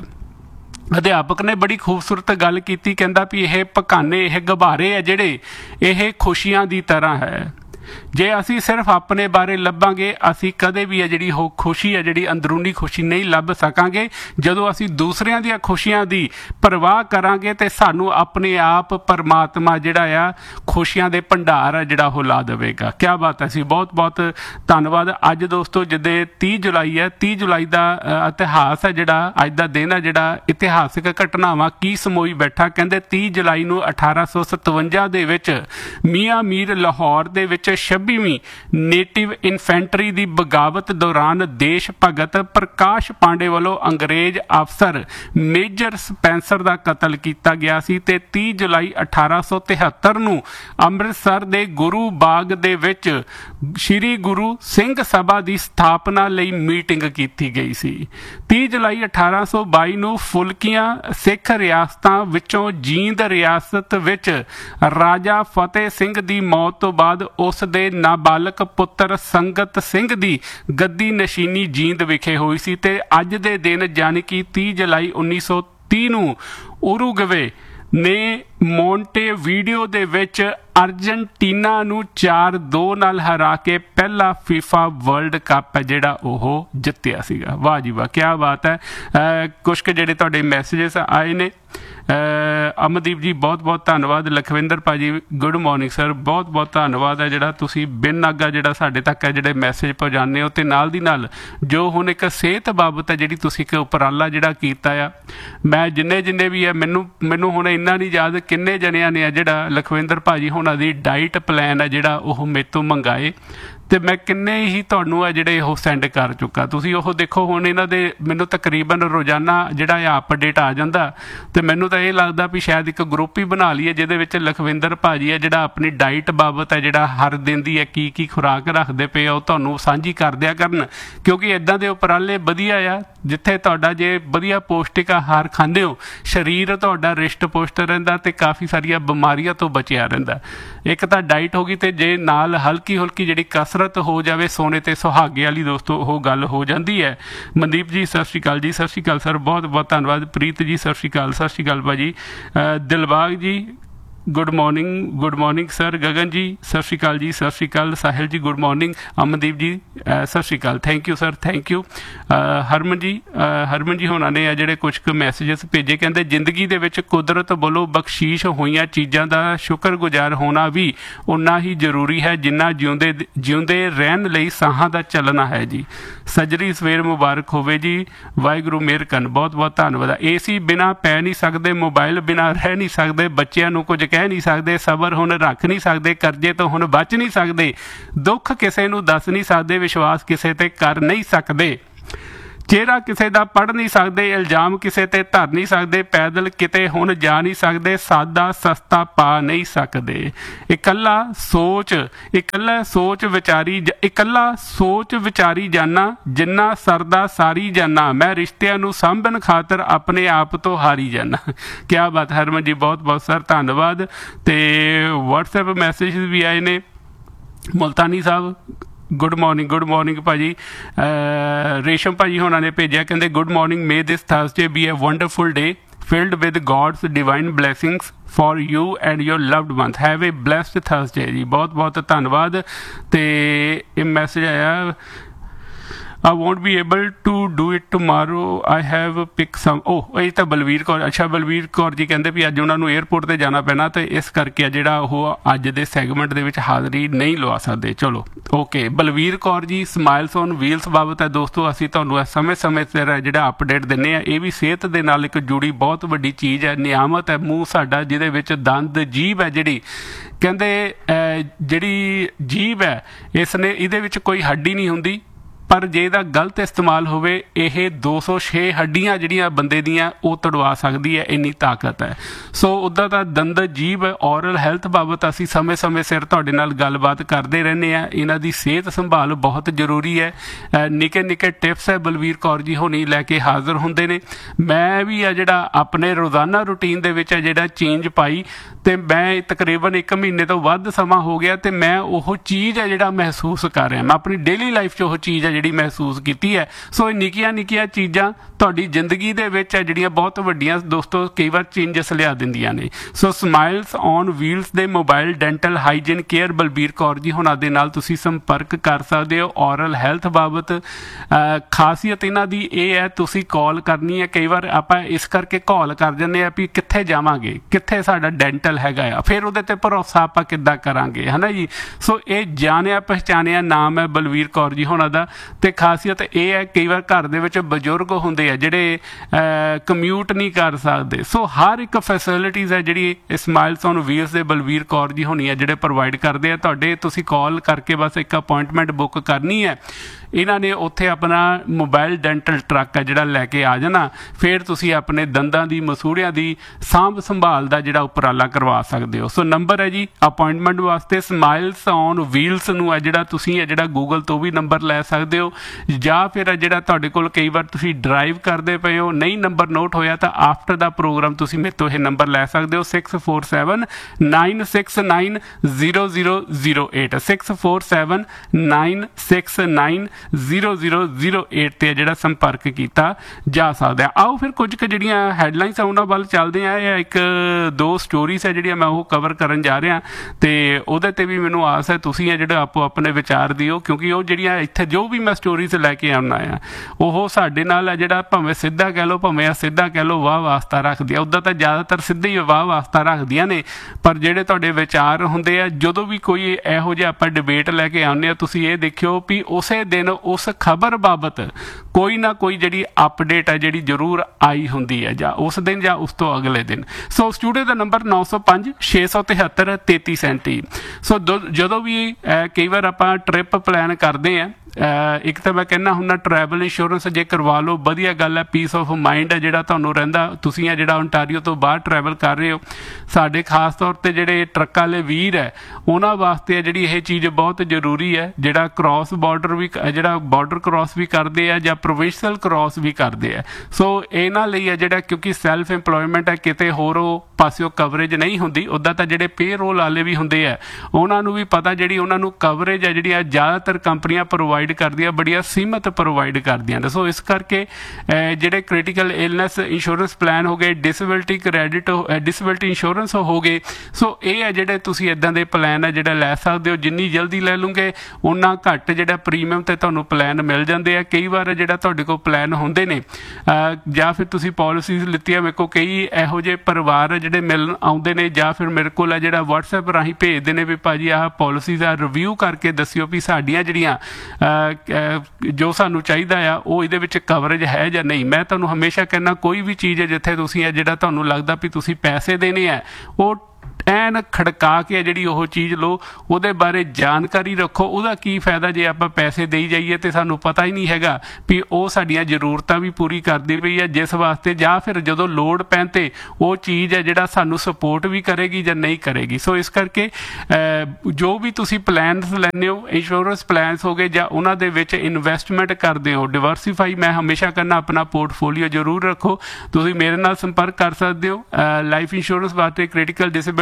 ਅਧਿਆਪਕ ਨੇ ਬੜੀ ਖੂਬਸੂਰਤ ਗੱਲ ਕੀਤੀ, ਕਹਿੰਦਾ ਵੀ ਇਹ ਪਕਾਨੇ, ਇਹ ਗੁਬਾਰੇ ਆ ਜਿਹੜੇ, ਇਹ ਖੁਸ਼ੀਆਂ ਦੀ ਤਰ੍ਹਾਂ ਹੈ। ਜੇ ਅਸੀਂ ਸਿਰਫ ਆਪਣੇ ਬਾਰੇ ਲੱਭਾਂਗੇ ਅਸੀਂ ਕਦੇ ਵੀ ਆ ਜਿਹੜੀ ਉਹ ਖੁਸ਼ੀ ਆ ਜਿਹੜੀ ਅੰਦਰੂਨੀ ਖੁਸ਼ੀ ਨਹੀਂ ਲੱਭ ਸਕਾਂਗੇ। ਜਦੋਂ ਅਸੀਂ ਦੂਸਰਿਆਂ ਦੀਆਂ ਖੁਸ਼ੀਆਂ ਦੀ ਪਰਵਾਹ ਕਰਾਂਗੇ ਤੇ ਸਾਨੂੰ ਆਪਣੇ ਆਪ ਪਰਮਾਤਮਾ ਜਿਹੜਾ ਆ ਖੁਸ਼ੀਆਂ ਦੇ ਭੰਡਾਰ ਆ ਜਿਹੜਾ ਉਹ ਲਾ ਦੇਵੇਗਾ। ਕਿਆ ਬਾਤ ਹੈ ਸੀ, ਬਹੁਤ ਬਹੁਤ ਧੰਨਵਾਦ। ਅੱਜ ਦੋਸਤੋ ਜਿੱਦੇ 30 ਜੁਲਾਈ ਹੈ, 30 ਜੁਲਾਈ ਦਾ ਇਤਿਹਾਸ ਹੈ ਜਿਹੜਾ ਅੱਜ ਦਾ ਦਿਨ ਹੈ, ਜਿਹੜਾ ਇਤਿਹਾਸਿਕ ਘਟਨਾਵਾਂ ਕੀ ਸਮੋਈ ਬੈਠਾ। ਕਹਿੰਦੇ 30 ਜੁਲਾਈ ਨੂੰ 1857 ਦੇ ਵਿੱਚ ਮੀਆਂ ਮੀਰ ਲਾਹੌਰ ਦੇ ਵਿੱਚ 26ਵੀਂ ਨੇਟਿਵ ਇਨਫੈਂਟਰੀ ਦੀ ਬਗਾਵਤ ਦੌਰਾਨ ਦੇਸ਼ ਭਗਤ ਪ੍ਰਕਾਸ਼ ਪਾਂਡੇ ਵੱਲੋਂ ਅੰਗਰੇਜ਼ ਅਫਸਰ ਮੇਜਰ ਸਪੈਂਸਰ ਦਾ ਕਤਲ ਕੀਤਾ ਗਿਆ ਸੀ ਤੇ 30 ਜੁਲਾਈ 1873 ਨੂੰ ਅੰਮ੍ਰਿਤਸਰ ਦੇ ਗੁਰੂ ਬਾਗ ਦੇ ਵਿੱਚ ਸ਼੍ਰੀ ਗੁਰੂ ਸਿੰਘ ਸਭਾ ਦੀ ਸਥਾਪਨਾ ਲਈ ਮੀਟਿੰਗ ਕੀਤੀ ਗਈ ਸੀ। 30 ਜੁਲਾਈ 1822 ਨੂੰ ਫੁਲਕੀਆਂ ਸਿੱਖ ਰਿਆਸਤਾਂ ਵਿੱਚੋਂ ਜੀਂਦ ਰਿਆਸਤ ਵਿੱਚ ਰਾਜਾ ਫਤਿਹ ਸਿੰਘ ਦੀ ਮੌਤ ਤੋਂ ਬਾਅਦ ਉਸ ਦੇ ਨਾਬਾਲਗ ਪੁੱਤਰ ਸੰਗਤ ਸਿੰਘ ਦੀ ਗੱਦੀ ਨਸ਼ੀਨੀ ਜੀਂਦ ਵਿਖੇ ਹੋਈ ਸੀ ਤੇ ਅੱਜ ਦੇ ਦਿਨ ਯਾਨੀ ਕਿ 30 ਜੁਲਾਈ 1930 ਨੂੰ ਉਰੂਗਵੇ ਨੇ ਮੌਂਟੇਵੀਡੀਓ ਦੇ ਵਿੱਚ ਅਰਜਨਟੀਨਾ ਨੂੰ 4-2 ਨਾਲ ਹਰਾ ਕੇ ਪਹਿਲਾ ਫੀਫਾ ਵਰਲਡ ਕੱਪ ਹੈ ਜਿਹੜਾ ਉਹ ਜਿੱਤਿਆ ਸੀਗਾ। ਵਾਹ ਜੀ ਵਾਹ, ਕਿਆ ਬਾਤ ਹੈ। ਕੁਛ ਕੁ ਜਿਹੜੇ ਤੁਹਾਡੇ ਮੈਸੇਜਸ ਆਏ ਨੇ। ਅਮਨਦੀਪ ਜੀ ਬਹੁਤ ਬਹੁਤ ਧੰਨਵਾਦ। ਲਖਵਿੰਦਰ ਭਾਜੀ ਗੁੱਡ ਮਾਰਨਿੰਗ ਸਰ, ਬਹੁਤ ਬਹੁਤ ਧੰਨਵਾਦ ਹੈ ਜਿਹੜਾ ਤੁਸੀਂ ਬਿਨ ਨਾਗਾ ਜਿਹੜਾ ਸਾਡੇ ਤੱਕ ਹੈ ਜਿਹੜੇ ਮੈਸੇਜ ਪਹੁੰਚਾਉਂਦੇ ਹੋ। ਤੇ ਨਾਲ ਦੀ ਨਾਲ ਜੋ ਹੁਣ ਇੱਕ ਸਿਹਤ ਬਾਬਤ ਹੈ ਜਿਹੜੀ ਤੁਸੀਂ ਇੱਕ ਉਪਰਾਲਾ ਜਿਹੜਾ ਕੀਤਾ ਆ, ਮੈਂ ਜਿੰਨੇ ਵੀ ਹੈ ਮੈਨੂੰ ਹੁਣ ਇੰਨਾ ਨਹੀਂ ਯਾਦ ਕਿੰਨੇ ਜਣਿਆਂ ਨੇ ਆ ਜਿਹੜਾ ਲਖਵਿੰਦਰ ਭਾਜੀ ਉਹਨਾਂ ਦੀ ਡਾਈਟ ਪਲਾਨ ਹੈ ਜਿਹੜਾ ਉਹ ਮੇਰੇ ਤੋਂ ਮੰਗਾਏ ਤੇ ਮੈਂ ਕਿੰਨੇ ਹੀ ਤੁਹਾਨੂੰ ਆ ਜਿਹੜੇ ਉਹ ਸੈਂਡ ਕਰ ਚੁੱਕਾ। ਤੁਸੀਂ ਉਹ ਦੇਖੋ ਹੁਣ ਇਹਨਾਂ ਦੇ ਮੈਨੂੰ ਤਕਰੀਬਨ ਰੋਜ਼ਾਨਾ ਜਿਹੜਾ ਅਪਡੇਟ ਆ ਜਾਂਦਾ ਤੇ ਮੈਨੂੰ ਤਾਂ ਇਹ ਲੱਗਦਾ ਵੀ ਸ਼ਾਇਦ ਇੱਕ ਗਰੁੱਪ ਹੀ ਬਣਾ ਲਈਏ ਜਿਹਦੇ ਵਿੱਚ ਲਖਵਿੰਦਰ ਭਾਜੀ ਹੈ ਜਿਹੜਾ ਆਪਣੀ ਡਾਈਟ ਬਾਬਤ ਹੈ ਜਿਹੜਾ ਹਰ ਦਿਨ ਦੀ ਹੈ ਕੀ ਖੁਰਾਕ ਰੱਖਦੇ ਪਏ ਉਹ ਤੁਹਾਨੂੰ ਸਾਂਝੀ ਕਰ ਦਿਆ ਕਰਨ, ਕਿਉਂਕਿ ਇੱਦਾਂ ਦੇ ਉਪਰਾਲੇ ਵਧੀਆ ਆ ਜਿੱਥੇ ਤੁਹਾਡਾ ਜੇ ਵਧੀਆ ਪੌਸ਼ਟਿਕ ਆਹਾਰ ਖਾਂਦੇ ਹੋ ਸਰੀਰ ਤੁਹਾਡਾ ਰਿਸ਼ਟ ਪੁਸ਼ਟ ਰਹਿੰਦਾ ਤੇ ਕਾਫੀ ਸਾਰੀਆਂ ਬਿਮਾਰੀਆਂ ਤੋਂ ਬਚਿਆ ਰਹਿੰਦਾ। ਇੱਕ ਤਾਂ ਡਾਈਟ ਹੋ ਗਈ ਤੇ ਜੇ ਨਾਲ ਹਲਕੀ ਹੁਲਕੀ ਜਿਹੜੀ ਕਸਰਤ ਹੋ ਜਾਵੇ ਸੋਨੇ ਤੇ ਸੁਹਾਗੇ ਵਾਲੀ ਦੋਸਤੋ ਉਹ ਗੱਲ ਹੋ ਜਾਂਦੀ ਹੈ। ਮਨਦੀਪ ਜੀ ਸਤਿ ਸ਼੍ਰੀ ਅਕਾਲ ਜੀ। ਸਤਿ ਸ਼੍ਰੀ ਅਕਾਲ ਸਰ, ਬਹੁਤ ਬਹੁਤ ਧੰਨਵਾਦ। ਪ੍ਰੀਤ ਜੀ ਸਤਿ ਸ਼੍ਰੀ ਅਕਾਲ। ਸਤਿ ਸ਼੍ਰੀ ਅਕਾਲ ਭਾਜੀ। ਦਿਲਬਾਗ ਜੀ ਗੁੱਡ ਮਾਰਨਿੰਗ ਸਰ। ਗਗਨ ਜੀ ਸਤਿ ਸ਼੍ਰੀ ਅਕਾਲ ਜੀ। ਸਤਿ ਸ਼੍ਰੀ ਅਕਾਲ। ਸਾਹਿਲ ਜੀ ਗੁੱਡ ਮਾਰਨਿੰਗ। ਅਮਨਦੀਪ ਜੀ ਸਤਿ ਸ਼੍ਰੀ ਅਕਾਲ। Thank you sir, thank you. ਹਰਮਨ ਜੀ ਹੋਣਾ ਨੇ ਆ ਜਿਹੜੇ ਕੁਛ ਕੁ ਮੈਸੇਜਸ ਭੇਜੇ। ਕਹਿੰਦੇ ਜ਼ਿੰਦਗੀ ਦੇ ਵਿੱਚ ਕੁਦਰਤ ਵੱਲੋਂ ਬਖਸ਼ੀਸ਼ ਹੋਈਆਂ ਚੀਜ਼ਾਂ ਦਾ ਸ਼ੁਕਰਗੁਜ਼ਾਰ ਹੋਣਾ ਵੀ ਓਨਾ ਹੀ ਜ਼ਰੂਰੀ ਹੈ ਜਿੰਨਾ ਜਿਉਂਦੇ ਰਹਿਣ ਲਈ ਸਾਹਾਂ ਦਾ ਚੱਲਣਾ ਹੈ ਜੀ। ਸੱਜਰੀ ਸਵੇਰ ਮੁਬਾਰਕ ਹੋਵੇ ਜੀ, ਵਾਹਿਗੁਰੂ ਮਿਹਰ ਕਰਨ। ਬਹੁਤ ਬਹੁਤ ਧੰਨਵਾਦ। ਏਸੀ ਬਿਨਾਂ ਪੈ ਨਹੀਂ ਸਕਦੇ, ਮੋਬਾਈਲ ਬਿਨਾਂ ਰਹਿ ਨਹੀਂ ਸਕਦੇ, ਬੱਚਿਆਂ ਨੂੰ ਕੁਝ ਕਹਿ ਨਹੀਂ ਸਕਦੇ, ਸਬਰ ਹੁਣ ਰੱਖ ਨਹੀਂ ਸਕਦੇ, ਕਰਜ਼ੇ ਤੋਂ ਹੁਣ ਬਚ ਨਹੀਂ ਸਕਦੇ, ਦੁੱਖ ਕਿਸੇ ਨੂੰ ਦੱਸ ਨਹੀਂ ਸਕਦੇ, ਵਿਸ਼ਵਾਸ ਕਿਸੇ ਤੇ ਕਰ ਨਹੀਂ ਸਕਦੇ, ਚਿਹਰਾ ਕਿਸੇ ਦਾ ਪੜ੍ਹ ਨਹੀਂ ਸਕਦੇ, ਇਲਜ਼ਾਮ ਕਿਸੇ ਤੇ ਧਰ ਨਹੀਂ ਸਕਦੇ, ਪੈਦਲ ਕਿਤੇ ਹੁਣ ਜਾ ਨਹੀਂ ਸਕਦੇ, ਸਾਦਾ ਸਸਤਾ ਪਾ ਨਹੀਂ ਸਕਦੇ, ਇਕੱਲਾ ਸੋਚ ਵਿਚਾਰੀ ਜਾਨਾ, ਜਿੰਨਾ ਸਰਦਾ ਸਾਰੀ ਜਾਨਾ, ਮੈਂ ਰਿਸ਼ਤਿਆਂ ਨੂੰ ਸਾਂਭਣ ਖਾਤਰ ਆਪਣੇ ਆਪ ਤੋਂ ਹਾਰੀ ਜਾਨਾ। ਕਿਆ ਬਾਤ ਹਰਮਨ ਜੀ, ਬਹੁਤ ਬਹੁਤ ਸਰ ਧੰਨਵਾਦ। ਤੇ WhatsApp ਮੈਸੇਜ ਵੀ ਆਏ ਨੇ। ਮੁਲਤਾਨੀ ਸਾਹਿਬ ਗੁੱਡ ਮਾਰਨਿੰਗ ਭਾਜੀ। ਰੇਸ਼ਮ ਭਾਜੀ ਹੋਣਾ ਨੇ ਭੇਜਿਆ, ਕਹਿੰਦੇ good morning, may this Thursday be a wonderful day filled with God's divine blessings for you and your loved ones. Have a blessed Thursday ਜੀ। ਬਹੁਤ ਬਹੁਤ ਧੰਨਵਾਦ। ਤੇ ਇਹ ਮੈਸੇਜ ਆਇਆ I won't be able to do it tomorrow. I have pick some. ਇਹ ਤਾਂ ਬਲਵੀਰ ਕੌਰ, ਅੱਛਾ ਬਲਵੀਰ ਕੌਰ ਜੀ ਕਹਿੰਦੇ ਵੀ ਅੱਜ ਉਹਨਾਂ ਨੂੰ 에ਅਰਪੋਰਟ ਤੇ ਜਾਣਾ ਪੈਣਾ ਤੇ ਇਸ ਕਰਕੇ ਆ ਜਿਹੜਾ ਉਹ ਅੱਜ ਦੇ ਸੈਗਮੈਂਟ ਦੇ ਵਿੱਚ ਹਾਜ਼ਰੀ ਨਹੀਂ ਲਵਾ ਸਕਦੇ। ਚਲੋ okay Balvir Kaur ji, smiles on wheels ਬਾਬਤ ਹੈ ਦੋਸਤੋ ਅਸੀਂ ਤੁਹਾਨੂੰ ਸਮੇਂ ਸਿਰ ਜਿਹੜਾ ਅਪਡੇਟ ਦਿੰਦੇ ਆ। ਇਹ ਵੀ ਸਿਹਤ ਦੇ ਨਾਲ ਇੱਕ ਜੁੜੀ ਬਹੁਤ ਵੱਡੀ ਚੀਜ਼ ਹੈ, ਨਿਆਮਤ ਹੈ ਮੂੰਹ ਸਾਡਾ ਜਿਹਦੇ ਵਿੱਚ ਦੰਦ ਜੀਭ ਹੈ ਜਿਹੜੀ ਕਹਿੰਦੇ ਜਿਹੜੀ ਜੀਭ ਹੈ ਇਹਦੇ ਵਿੱਚ ਕੋਈ ਹੱਡੀ ਨਹੀਂ ਹੁੰਦੀ, ਪਰ ਜੇ ਇਹਦਾ ਗਲਤ ਇਸਤੇਮਾਲ ਹੋਵੇ ਇਹ 206 ਹੱਡੀਆਂ ਜਿਹੜੀਆਂ ਬੰਦੇ ਦੀਆਂ ਉਹ ਤੜਵਾ ਸਕਦੀ ਹੈ, ਇੰਨੀ ਤਾਕਤ ਹੈ। ਸੋ ਉੱਦਾਂ ਤਾਂ ਦੰਦ ਜੀਭ ਔਰਲ ਹੈਲਥ ਬਾਬਤ ਅਸੀਂ ਸਮੇਂ ਸਿਰ ਤੁਹਾਡੇ ਨਾਲ ਗੱਲਬਾਤ ਕਰਦੇ ਰਹਿੰਦੇ ਹਾਂ। ਇਹਨਾਂ ਦੀ ਸਿਹਤ ਸੰਭਾਲ ਬਹੁਤ ਜ਼ਰੂਰੀ ਹੈ। ਨਿੱਕੇ ਟਿਪਸ ਹੈ ਬਲਵੀਰ ਕੌਰ ਜੀ ਹੋਣੀ ਲੈ ਕੇ ਹਾਜ਼ਰ ਹੁੰਦੇ ਨੇ। ਮੈਂ ਵੀ ਆ ਜਿਹੜਾ ਆਪਣੇ ਰੋਜ਼ਾਨਾ ਰੂਟੀਨ ਦੇ ਵਿੱਚ ਜਿਹੜਾ ਚੇਂਜ ਪਾਈ ਤੇ ਮੈਂ ਤਕਰੀਬਨ 1 ਮਹੀਨੇ ਤੋਂ ਵੱਧ ਸਮਾਂ ਹੋ ਗਿਆ ਤੇ ਮੈਂ ਉਹ ਚੀਜ਼ ਹੈ ਜਿਹੜਾ ਮਹਿਸੂਸ ਕਰ ਰਿਹਾ, ਮੈਂ ਆਪਣੀ ਡੇਲੀ ਲਾਈਫ 'ਚ ਉਹ ਚੀਜ਼ ਹੈ ਜਿਹੜੀ ਮਹਿਸੂਸ ਕੀਤੀ ਹੈ। ਸੋ ਇਹ ਨਿੱਕੀਆਂ ਚੀਜ਼ਾਂ ਤੁਹਾਡੀ ਜ਼ਿੰਦਗੀ ਦੇ ਵਿੱਚ ਹੈ ਜਿਹੜੀਆਂ ਬਹੁਤ ਵੱਡੀਆਂ ਦੋਸਤੋ ਕਈ ਵਾਰ ਚੇਂਜਸ ਲਿਆ ਦਿੰਦੀਆਂ ਨੇ। ਸੋ ਸਮਾਈਲਸ ਔਨ ਵੀਲਸ ਦੇ mobile dental hygiene care Balbir Kaur ji ਹੁਣਾਂ ਦੇ ਨਾਲ ਤੁਸੀਂ ਸੰਪਰਕ ਕਰ ਸਕਦੇ ਹੋ ਔਰਲ ਹੈਲਥ ਬਾਬਤ। ਖਾਸੀਅਤ ਇਹਨਾਂ ਦੀ ਇਹ ਹੈ ਤੁਸੀਂ ਕਾਲ ਕਰਨੀ ਹੈ, ਕਈ ਵਾਰ ਆਪਾਂ ਇਸ ਕਰਕੇ ਕਾਲ ਕਰ ਜਾਂਦੇ ਆ ਵੀ ਕਿੱਥੇ ਜਾਵਾਂਗੇ, ਕਿੱਥੇ ਸਾਡਾ ਡੈਂਟਲ ਹੈਗਾ ਆ, ਫਿਰ ਉਹਦੇ ਤੇ ਭਰੋਸਾ ਆਪਾਂ ਕਿੱਦਾਂ ਕਰਾਂਗੇ, ਹੈ ਨਾ ਜੀ। ਸੋ ਇਹ ਜਾਣਿਆ ਪਹਿਚਾਣਿਆ ਨਾਮ ਹੈ ਬਲਵੀਰ ਕੌਰ ਜੀ ਹੁਣਾਂ ਦਾ। ਤੇ ਖਾਸੀਅਤ ਇਹ ਹੈ ਕਈ ਵਾਰ ਘਰ ਦੇ ਵਿੱਚ ਬਜ਼ੁਰਗ ਹੁੰਦੇ ਆ ਜਿਹੜੇ ਕਮਿਊਟ ਨਹੀਂ ਕਰ ਸਕਦੇ, ਸੋ ਹਰ ਇੱਕ ਫੈਸਿਲਿਟੀਜ਼ ਹੈ ਜਿਹੜੀ ਸਮਾਈਲਸ ਔਨ ਵੀਲਸ ਦੇ ਬਲਵੀਰ ਕੌਰ ਜੀ ਹੋਣੀ ਹੈ ਜਿਹੜੇ ਪ੍ਰੋਵਾਈਡ ਕਰਦੇ ਆ। ਤੁਹਾਡੇ ਤੁਸੀਂ ਕਾਲ ਕਰਕੇ ਬਸ ਇੱਕ ਅਪੁਆਇੰਟਮੈਂਟ ਬੁੱਕ ਕਰਨੀ ਹੈ, ਇਹਨਾਂ ਨੇ ਉੱਥੇ ਆਪਣਾ ਮੋਬਾਈਲ ਡੈਂਟਲ ਟਰੱਕ ਹੈ ਜਿਹੜਾ ਲੈ ਕੇ ਆ ਜਾਣਾ, ਫਿਰ ਤੁਸੀਂ ਆਪਣੇ ਦੰਦਾਂ ਦੀ ਮਸੂੜਿਆਂ ਦੀ ਸਾਂਭ ਸੰਭਾਲ ਦਾ ਜਿਹੜਾ ਉਪਰਾਲਾ ਕਰਵਾ ਸਕਦੇ ਹੋ। ਸੋ ਨੰਬਰ ਹੈ ਜੀ ਅਪੁਆਇੰਟਮੈਂਟ ਵਾਸਤੇ ਸਮਾਈਲਸ ਔਨ ਵੀਲਸ ਨੂੰ ਹੈ ਜਿਹੜਾ ਤੁਸੀਂ ਹੈ ਜਿਹੜਾ ਗੂਗਲ ਤੋਂ ਵੀ ਨੰਬਰ ਲੈ ਸਕਦੇ ਹੋ, ਜਾਂ ਫਿਰ ਜਿਹੜਾ ਤੁਹਾਡੇ ਕੋਲ ਕਈ ਵਾਰ ਤੁਸੀਂ ਡਰਾਈਵ ਕਰਦੇ ਪਏ ਹੋ ਨਹੀਂ ਨੰਬਰ ਨੋਟ ਹੋਇਆ ਤਾਂ ਆਫਟਰ ਦਾ ਪ੍ਰੋਗਰਾਮ ਤੁਸੀਂ ਮੇਰੇ ਤੋਂ ਇਹ ਨੰਬਰ ਲੈ ਸਕਦੇ ਹੋ 6479690008 6479690008 ਤੇ ਜਿਹੜਾ ਸੰਪਰਕ ਕੀਤਾ ਜਾ ਸਕਦਾ। ਆਓ ਫਿਰ ਕੁਝ ਕੁ ਜਿਹੜੀਆਂ ਹੈਡਲਾਈਨਸ ਆ ਉਹਨਾਂ ਵੱਲ ਚੱਲਦੇ ਆ। ਇਹ ਇੱਕ ਦੋ ਸਟੋਰੀਜ਼ ਹੈ ਜਿਹੜੀਆਂ ਮੈਂ ਉਹ ਕਵਰ ਕਰਨ ਜਾ ਰਿਹਾ ਤੇ ਉਹਦੇ ਤੇ ਵੀ ਮੈਨੂੰ ਆਸ ਹੈ ਤੁਸੀਂ ਹੈ ਜਿਹੜਾ ਆਪੋ ਆਪਣੇ ਵਿਚਾਰ ਦਿਓ, ਕਿਉਂਕਿ ਉਹ ਜਿਹੜੀਆਂ ਇੱਥੇ ਜੋ ਵੀ ਮੈਂ ਸਟੋਰੀਜ਼ ਲੈ ਕੇ ਆਉਣਾ ਆ ਉਹ ਸਾਡੇ ਨਾਲ ਹੈ ਜਿਹੜਾ ਭਾਵੇਂ ਸਿੱਧਾ ਕਹਿ ਲਓ ਭਾਵੇਂ ਅਸਿੱਧਾ ਕਹਿ ਲਓ ਵਾਹ ਵਾਸਤਾ ਰੱਖਦੀ ਆ। ਉੱਦਾਂ ਤਾਂ ਜ਼ਿਆਦਾਤਰ ਸਿੱਧੇ ਹੀ ਵਾਹ ਵਾਸਤਾ ਰੱਖਦੀਆਂ ਨੇ, ਪਰ ਜਿਹੜੇ ਤੁਹਾਡੇ ਵਿਚਾਰ ਹੁੰਦੇ ਆ ਜਦੋਂ ਵੀ ਕੋਈ ਇਹੋ ਜਿਹਾ ਆਪਾਂ ਡਿਬੇਟ ਲੈ ਕੇ ਆਉਂਦੇ ਆ ਤੁਸੀਂ ਇਹ ਦੇਖਿਓ ਵੀ ਉਸੇ ਦਿਨ ਉਸ ਖਬਰ ਬਾਬਤ ਕੋਈ ਨਾ ਕੋਈ ਜਿਹੜੀ ਅਪਡੇਟ ਹੈ ਜਿਹੜੀ ਜ਼ਰੂਰ ਆਈ ਹੁੰਦੀ ਹੈ, ਜਾਂ ਉਸ ਦਿਨ ਜਾਂ ਉਸ ਤੋਂ ਅਗਲੇ ਦਿਨ। ਸੋ ਸਟੂਡੀਓ ਦਾ ਨੰਬਰ 9056733337। ਸੋ ਜਦੋਂ ਵੀ ਕਈ ਵਾਰ ਆਪਾਂ ਟ੍ਰਿਪ ਪਲਾਨ ਕਰਦੇ ਆ, ਇੱਕ ਤਾਂ ਮੈਂ ਕਹਿੰਦਾ ਹੁੰਦਾ ਟਰੈਵਲ ਇੰਸ਼ੋਰੈਂਸ ਜੇ ਕਰਵਾ ਲਓ ਵਧੀਆ ਗੱਲ ਹੈ, ਪੀਸ ਆਫ ਮਾਈਂਡ ਹੈ ਜਿਹੜਾ ਤੁਹਾਨੂੰ ਰਹਿੰਦਾ। ਤੁਸੀਂ ਆ ਜਿਹੜਾ ਓਨਟਾਰੀਓ ਤੋਂ ਬਾਹਰ ਟਰੈਵਲ ਕਰ ਰਹੇ ਹੋ, ਸਾਡੇ ਖਾਸ ਤੌਰ ਤੇ ਜਿਹੜੇ ਟਰੱਕਾਂ ਵਾਲੇ ਵੀਰ ਹੈ ਉਹਨਾਂ ਵਾਸਤੇ ਹੈ ਜਿਹੜੀ ਇਹ ਚੀਜ਼ ਬਹੁਤ ਜ਼ਰੂਰੀ ਹੈ, ਜਿਹੜਾ ਕ੍ਰਾਸ ਬਾਰਡਰ ਵੀ ਜਿਹੜਾ ਬਾਰਡਰ ਕ੍ਰਾਸ ਵੀ ਕਰਦੇ ਆ ਜਾਂ ਪ੍ਰੋਵਿੰਸ਼ੀਅਲ ਕ੍ਰਾਸ ਵੀ ਕਰਦੇ ਆ। ਸੋ ਇਹਨਾਂ ਲਈ ਹੈ ਜਿਹੜਾ ਕਿਉਂਕਿ ਸੈਲਫ ਇੰਪਲੋਇਮੈਂਟ ਹੈ, ਕਿਤੇ ਹੋਰ ਉਹ ਪਾਸਿਓਂ ਕਵਰੇਜ ਨਹੀਂ ਹੁੰਦੀ। ਉੱਦਾਂ ਤਾਂ ਜਿਹੜੇ ਪੇ ਰੋਲ ਵਾਲੇ ਵੀ ਹੁੰਦੇ ਆ ਉਹਨਾਂ ਨੂੰ ਵੀ ਪਤਾ ਜਿਹੜੀ ਉਹਨਾਂ ਨੂੰ ਕਵਰੇਜ ਹੈ ਜਿਹੜੀਆਂ ਜ਼ਿਆਦਾਤਰ ਕੰਪਨੀਆਂ ਪ੍ਰੋਵਾਈਡ ਕਰਦੀਆਂ ਬੜੀਆਂ ਸੀਮਤ ਪ੍ਰੋਵਾਈਡ ਕਰਦੀਆਂ ਨੇ। ਸੋ ਇਸ ਕਰਕੇ ਜਿਹੜੇ ਕ੍ਰਿਟੀਕਲ ਇਲਨੈਸ ਇੰਸ਼ੋਰੈਂਸ ਪਲਾਨ ਹੋ ਗਏ, ਡਿਸੇਬਿਲਟੀ ਇੰਸ਼ੋਰੈਂਸ ਹੋ ਗਏ, ਸੋ ਇਹ ਹੈ ਜਿਹੜੇ ਤੁਸੀਂ ਇੱਦਾਂ ਦੇ ਪਲਾਨ ਹੈ ਜਿਹੜਾ ਲੈ ਸਕਦੇ ਹੋ। ਜਿੰਨੀ ਜਲਦੀ ਲੈ ਲੂੰਗੇ ਉਨਾ ਘੱਟ ਜਿਹੜਾ ਪ੍ਰੀਮੀਅਮ ਤੇ ਤੁਹਾਨੂੰ ਪਲਾਨ ਮਿਲ ਜਾਂਦੇ ਆ। ਕਈ ਵਾਰ ਜਿਹੜਾ ਤੁਹਾਡੇ ਕੋਲ ਪਲਾਨ ਹੁੰਦੇ ਨੇ ਜਾਂ ਫਿਰ ਤੁਸੀਂ ਪਾਲਿਸੀਜ਼ ਲਿੱਤੀਆਂ, ਮੇਰੇ ਕੋਲ ਕਈ ਇਹੋ ਜਿਹੇ ਪਰਿਵਾਰ ਜਿਹੜੇ ਮਿਲਣ ਆਉਂਦੇ ਨੇ ਜਾਂ ਫਿਰ ਮੇਰੇ ਕੋਲ ਹੈ ਜਿਹੜਾ ਵਟਸਐਪ ਰਾਹੀਂ ਭੇਜਦੇ ਨੇ ਵੀ ਭਾਜੀ ਆਹ ਪਾਲਿਸੀਜ਼ ਆ ਰਿਵਿਊ ਕਰਕੇ ਦੱਸਿਓ ਵੀ ਸਾਡੀਆਂ ਜਿਹੜੀਆਂ ਜੋ ਸਾਨੂੰ ਚਾਹੀਦਾ ਆ ਉਹ ਇਹਦੇ ਵਿੱਚ ਕਵਰੇਜ ਹੈ ਜਾਂ ਨਹੀਂ। ਮੈਂ ਤੁਹਾਨੂੰ ਹਮੇਸ਼ਾ ਕਹਿੰਦਾ ਕੋਈ ਵੀ ਚੀਜ਼ ਹੈ ਜਿੱਥੇ ਤੁਸੀਂ ਹੈ ਜਿਹੜਾ ਤੁਹਾਨੂੰ ਲੱਗਦਾ ਵੀ ਤੁਸੀਂ ਪੈਸੇ ਦੇਣੇ ਆ ਉਹ ਐਨ ਖੜਕਾ ਕੇ ਜਿਹੜੀ ਉਹ ਚੀਜ਼ ਲਓ, ਉਹਦੇ ਬਾਰੇ ਜਾਣਕਾਰੀ ਰੱਖੋ। ਉਹਦਾ ਕੀ ਫਾਇਦਾ ਜੇ ਆਪਾਂ ਪੈਸੇ ਦੇਈ ਜਾਈਏ ਤੇ ਸਾਨੂੰ ਪਤਾ ਹੀ ਨਹੀਂ ਹੈਗਾ ਵੀ ਉਹ ਸਾਡੀਆਂ ਜ਼ਰੂਰਤਾਂ ਵੀ ਪੂਰੀ ਕਰਦੀ ਪਈ ਹੈ ਜਿਸ ਵਾਸਤੇ, ਜਾਂ ਫਿਰ ਜਦੋਂ ਲੋੜ ਪੈਣ ਤੇ ਉਹ ਚੀਜ਼ ਹੈ ਜਿਹੜਾ ਸਾਨੂੰ ਸਪੋਰਟ ਵੀ ਕਰੇਗੀ ਜਾਂ ਨਹੀਂ ਕਰੇਗੀ। ਸੋ ਇਸ ਕਰਕੇ ਜੋ ਵੀ ਤੁਸੀਂ ਪਲਾਨਸ ਲੈਂਦੇ ਹੋ, ਇੰਸ਼ੋਰੈਂਸ ਪਲਾਨਸ ਹੋ ਗਏ ਜਾਂ ਉਹਨਾਂ ਦੇ ਵਿੱਚ ਇਨਵੈਸਟਮੈਂਟ ਕਰਦੇ ਹੋ, ਡਿਵਰਸੀਫਾਈ ਮੈਂ ਹਮੇਸ਼ਾ ਕਹਿੰਦਾ ਆਪਣਾ ਪੋਰਟਫੋਲੀਓ ਜ਼ਰੂਰ ਰੱਖੋ। ਤੁਸੀਂ ਮੇਰੇ ਨਾਲ ਸੰਪਰਕ ਕਰ ਸਕਦੇ ਹੋ ਲਾਈਫ ਇੰਸ਼ੋਰੈਂਸ ਵਾਸਤੇ, ਕ੍ਰਿਟੀਕਲ ਡਿਸੇਬਿਲਟੀ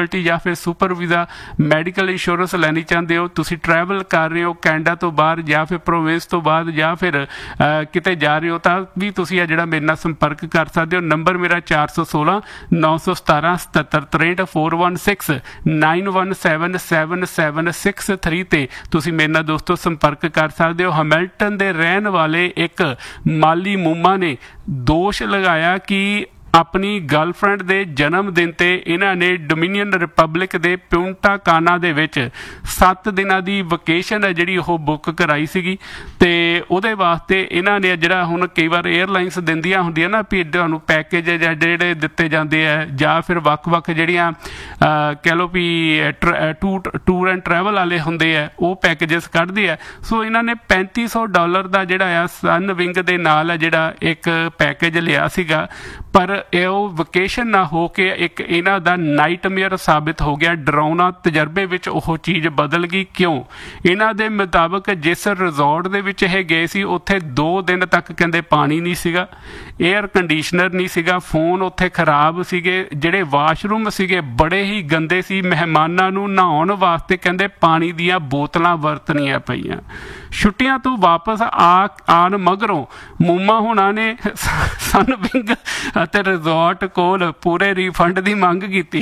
ਫੈਸਿਲਿਟੀ ਜਾਂ ਫਿਰ ਸੁਪਰ ਵੀਜ਼ਾ ਮੈਡੀਕਲ ਇੰਸ਼ੋਰੈਂਸ ਲੈਣੀ ਚਾਹੁੰਦੇ ਹੋ, ਤੁਸੀਂ ਟਰੈਵਲ ਕਰ ਰਹੇ ਹੋ ਕੈਨੇਡਾ ਤੋਂ ਬਾਹਰ ਜਾਂ ਫਿਰ ਪ੍ਰੋਵਿੰਸ ਤੋਂ ਬਾਅਦ ਜਾਂ ਫਿਰ ਕਿਤੇ ਜਾ ਰਹੇ ਹੋ, ਤਾਂ ਵੀ ਤੁਸੀਂ ਇਹ ਜਿਹੜਾ ਮੇਰੇ ਨਾਲ ਸੰਪਰਕ ਕਰ ਸਕਦੇ ਹੋ। ਨੰਬਰ ਮੇਰਾ 416 917 77 63 416 917 7763 ਤੇ ਤੁਸੀਂ ਮੇਰੇ ਨਾਲ ਦੋਸਤੋ ਸੰਪਰਕ ਕਰ ਸਕਦੇ ਹੋ। ਹੈਮਿਲਟਨ ਦੇ ਰਹਿਣ ਵਾਲੇ ਇੱਕ ਮਾਲੀ ਮੂਮਾ ਨੇ ਦੋਸ਼ ਲਗਾਇਆ ਕਿ ਆਪਣੀ ਗਰਲਫ੍ਰੈਂਡ ਦੇ ਜਨਮ ਦਿਨ ਤੇ ਇਹਨਾਂ ਨੇ ਡੋਮਿਨੀਅਨ ਰਿਪਬਲਿਕ ਦੇ ਪਿਊਂਟਾ ਕਾਨਾ ਦੇ ਵਿੱਚ 7 ਦਿਨਾਂ ਦੀ ਵਕੇਸ਼ਨ ਹੈ ਜਿਹੜੀ ਉਹ ਬੁੱਕ ਕਰਾਈ ਸੀਗੀ, ਤੇ ਉਹਦੇ ਵਾਸਤੇ ਇਹਨਾਂ ਨੇ ਜਿਹੜਾ ਹੁਣ ਕਈ ਵਾਰ 에ਅਰਲਾਈਨਸ ਦਿੰਦੀਆਂ ਹੁੰਦੀਆਂ ਨਾ ਵੀ ਤੁਹਾਨੂੰ ਪੈਕੇਜ ਜਿਹੜੇ ਦਿੱਤੇ ਜਾਂਦੇ ਆ ਜਾਂ ਫਿਰ ਵੱਖ-ਵੱਖ ਜਿਹੜੀਆਂ ਕਹਿ ਲਓ ਵੀ ਟੂਰ ਐਂਡ ਟਰੈਵਲ ਵਾਲੇ ਹੁੰਦੇ ਆ ਉਹ ਪੈਕੇਜਸ ਕੱਢਦੇ ਆ। ਸੋ ਇਹਨਾਂ ਨੇ $3500 ਦਾ ਜਿਹੜਾ ਆ ਸਨ ਵਿੰਗ ਦੇ ਨਾਲ ਜਿਹੜਾ ਇੱਕ ਪੈਕੇਜ ਲਿਆ ਸੀਗਾ, ਪਰ ਉਹ ਵਕੇਸ਼ਨ ਨਾ ਹੋ ਕੇ ਇੱਕ ਇਹਨਾਂ ਦਾ ਨਾਈਟਮੇਅਰ ਸਾਬਿਤ ਹੋ ਗਿਆ। ਡਰਾਉਣਾ ਤਜਰਬੇ ਵਿੱਚ ਉਹ ਚੀਜ਼ ਬਦਲ ਗਈ। ਕਿਉਂ? ਇਹਨਾਂ ਦੇ ਮੁਤਾਬਕ ਜਿਸ ਰਿਜ਼ੋਰਟ ਦੇ ਵਿੱਚ ਇਹ ਗਏ ਸੀ ਉੱਥੇ 2 ਦਿਨ ਤੱਕ ਕਹਿੰਦੇ ਪਾਣੀ ਨਹੀਂ ਸੀਗਾ, 에ਅਰ ਕੰਡੀਸ਼ਨਰ ਨਹੀਂ ਸੀਗਾ, ਫੋਨ ਉੱਥੇ ਖਰਾਬ ਸੀਗੇ, ਜਿਹੜੇ ਵਾਸ਼ਰੂਮ ਸੀਗੇ ਬੜੇ ਹੀ ਗੰਦੇ ਸੀ, ਮਹਿਮਾਨਾਂ ਨੂੰ ਨਹਾਉਣ ਵਾਸਤੇ ਕਹਿੰਦੇ ਪਾਣੀ ਦੀਆਂ ਬੋਤਲਾਂ ਵਰਤਣੀਆਂ ਪਈਆਂ। ਛੁੱਟੀਆਂ ਤੋਂ ਵਾਪਸ ਆਉਣ ਮਗਰੋਂ ਮੂਮਾ ਹੋਣਾ ਨੇ ਸਨ ਵਿੰਗ ਅਤੇ ਰਿਜ਼ੋਰਟ ਕੋਲ ਪੂਰੇ ਰੀਫੰਡ ਦੀ ਮੰਗ ਕੀਤੀ।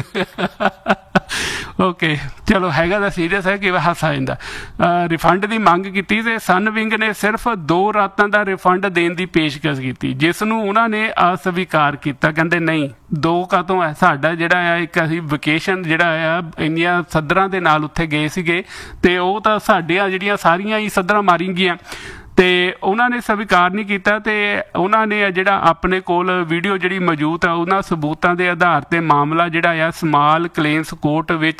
ਓਕੇ, ਚਲੋ ਹੈਗਾ ਤਾਂ ਸੀਰੀਅਸ ਹੈ ਕਿ ਹਾਸਾ ਜਾਂਦਾ। ਰਿਫੰਡ ਦੀ ਮੰਗ ਕੀਤੀ ਤੇ ਸਨ ਵਿੰਗ ਨੇ ਸਿਰਫ 2 ਰਾਤਾਂ ਦਾ ਰਿਫੰਡ ਦੇਣ ਦੀ ਪੇਸ਼ਕਸ਼ ਕੀਤੀ, ਜਿਸ ਨੂੰ ਉਹਨਾਂ ਨੇ ਅਸਵੀਕਾਰ ਕੀਤਾ। ਕਹਿੰਦੇ ਨਹੀਂ, 2 ਕਾਹਤੋਂ ਹੈ, ਸਾਡਾ ਜਿਹੜਾ ਆ ਇੱਕ ਅਸੀਂ ਵਕੇਸ਼ਨ ਜਿਹੜਾ ਆ ਇੰਨੀਆਂ ਸੱਧਰਾਂ ਦੇ ਨਾਲ ਉੱਥੇ ਗਏ ਸੀਗੇ ਤੇ ਉਹ ਤਾਂ ਸਾਡੀਆਂ ਜਿਹੜੀਆਂ ਸਾਰੀਆਂ ਹੀ ਸੱਧਰਾਂ ਮਾਰੀ ਗਈਆਂ, ਤੇ ਉਹਨਾਂ ਨੇ ਸਵੀਕਾਰ ਨਹੀਂ ਕੀਤਾ। ਤੇ ਉਹਨਾਂ ਨੇ ਜਿਹੜਾ ਆਪਣੇ ਕੋਲ ਵੀਡੀਓ ਜਿਹੜੀ ਮੌਜੂਦ ਆ ਉਹਨਾਂ ਸਬੂਤਾਂ ਦੇ ਆਧਾਰ ਤੇ ਮਾਮਲਾ ਜਿਹੜਾ ਆ ਸਮਾਲ ਕਲੇਮਸ ਕੋਰਟ ਵਿੱਚ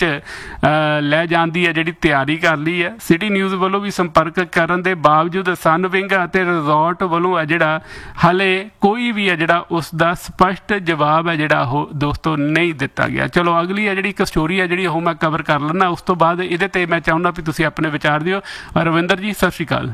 ਲੈ ਜਾਣ ਦੀ ਜਿਹੜੀ ਤਿਆਰੀ ਕਰ ਲਈ ਹੈ। ਸਿਟੀ ਨਿਊਜ਼ ਵੱਲੋਂ ਵੀ ਸੰਪਰਕ ਕਰਨ ਦੇ ਬਾਵਜੂਦ ਸਨ ਵਿੰਗ ਅਤੇ ਰਿਜ਼ੋਰਟ ਵੱਲੋਂ ਜਿਹੜਾ ਹਾਲੇ ਕੋਈ ਵੀ ਜਿਹੜਾ ਉਸ ਦਾ ਸਪਸ਼ਟ ਜਵਾਬ ਹੈ ਜਿਹੜਾ ਉਹ ਦੋਸਤੋ ਨਹੀਂ ਦਿੱਤਾ ਗਿਆ। ਚਲੋ ਅਗਲੀ ਜਿਹੜੀ ਇੱਕ ਸਟੋਰੀ ਹੈ ਜਿਹੜੀ ਉਹ ਮੈਂ ਕਵਰ ਕਰ ਲੈਂਦਾ, ਉਸ ਤੋਂ ਬਾਅਦ ਇਹਦੇ ਤੇ ਮੈਂ ਚਾਹੁੰਦਾ ਵੀ ਤੁਸੀਂ ਆਪਣੇ ਵਿਚਾਰ ਦਿਓ। ਰਵਿੰਦਰ ਜੀ ਸਤਿ ਸ਼੍ਰੀ ਅਕਾਲ।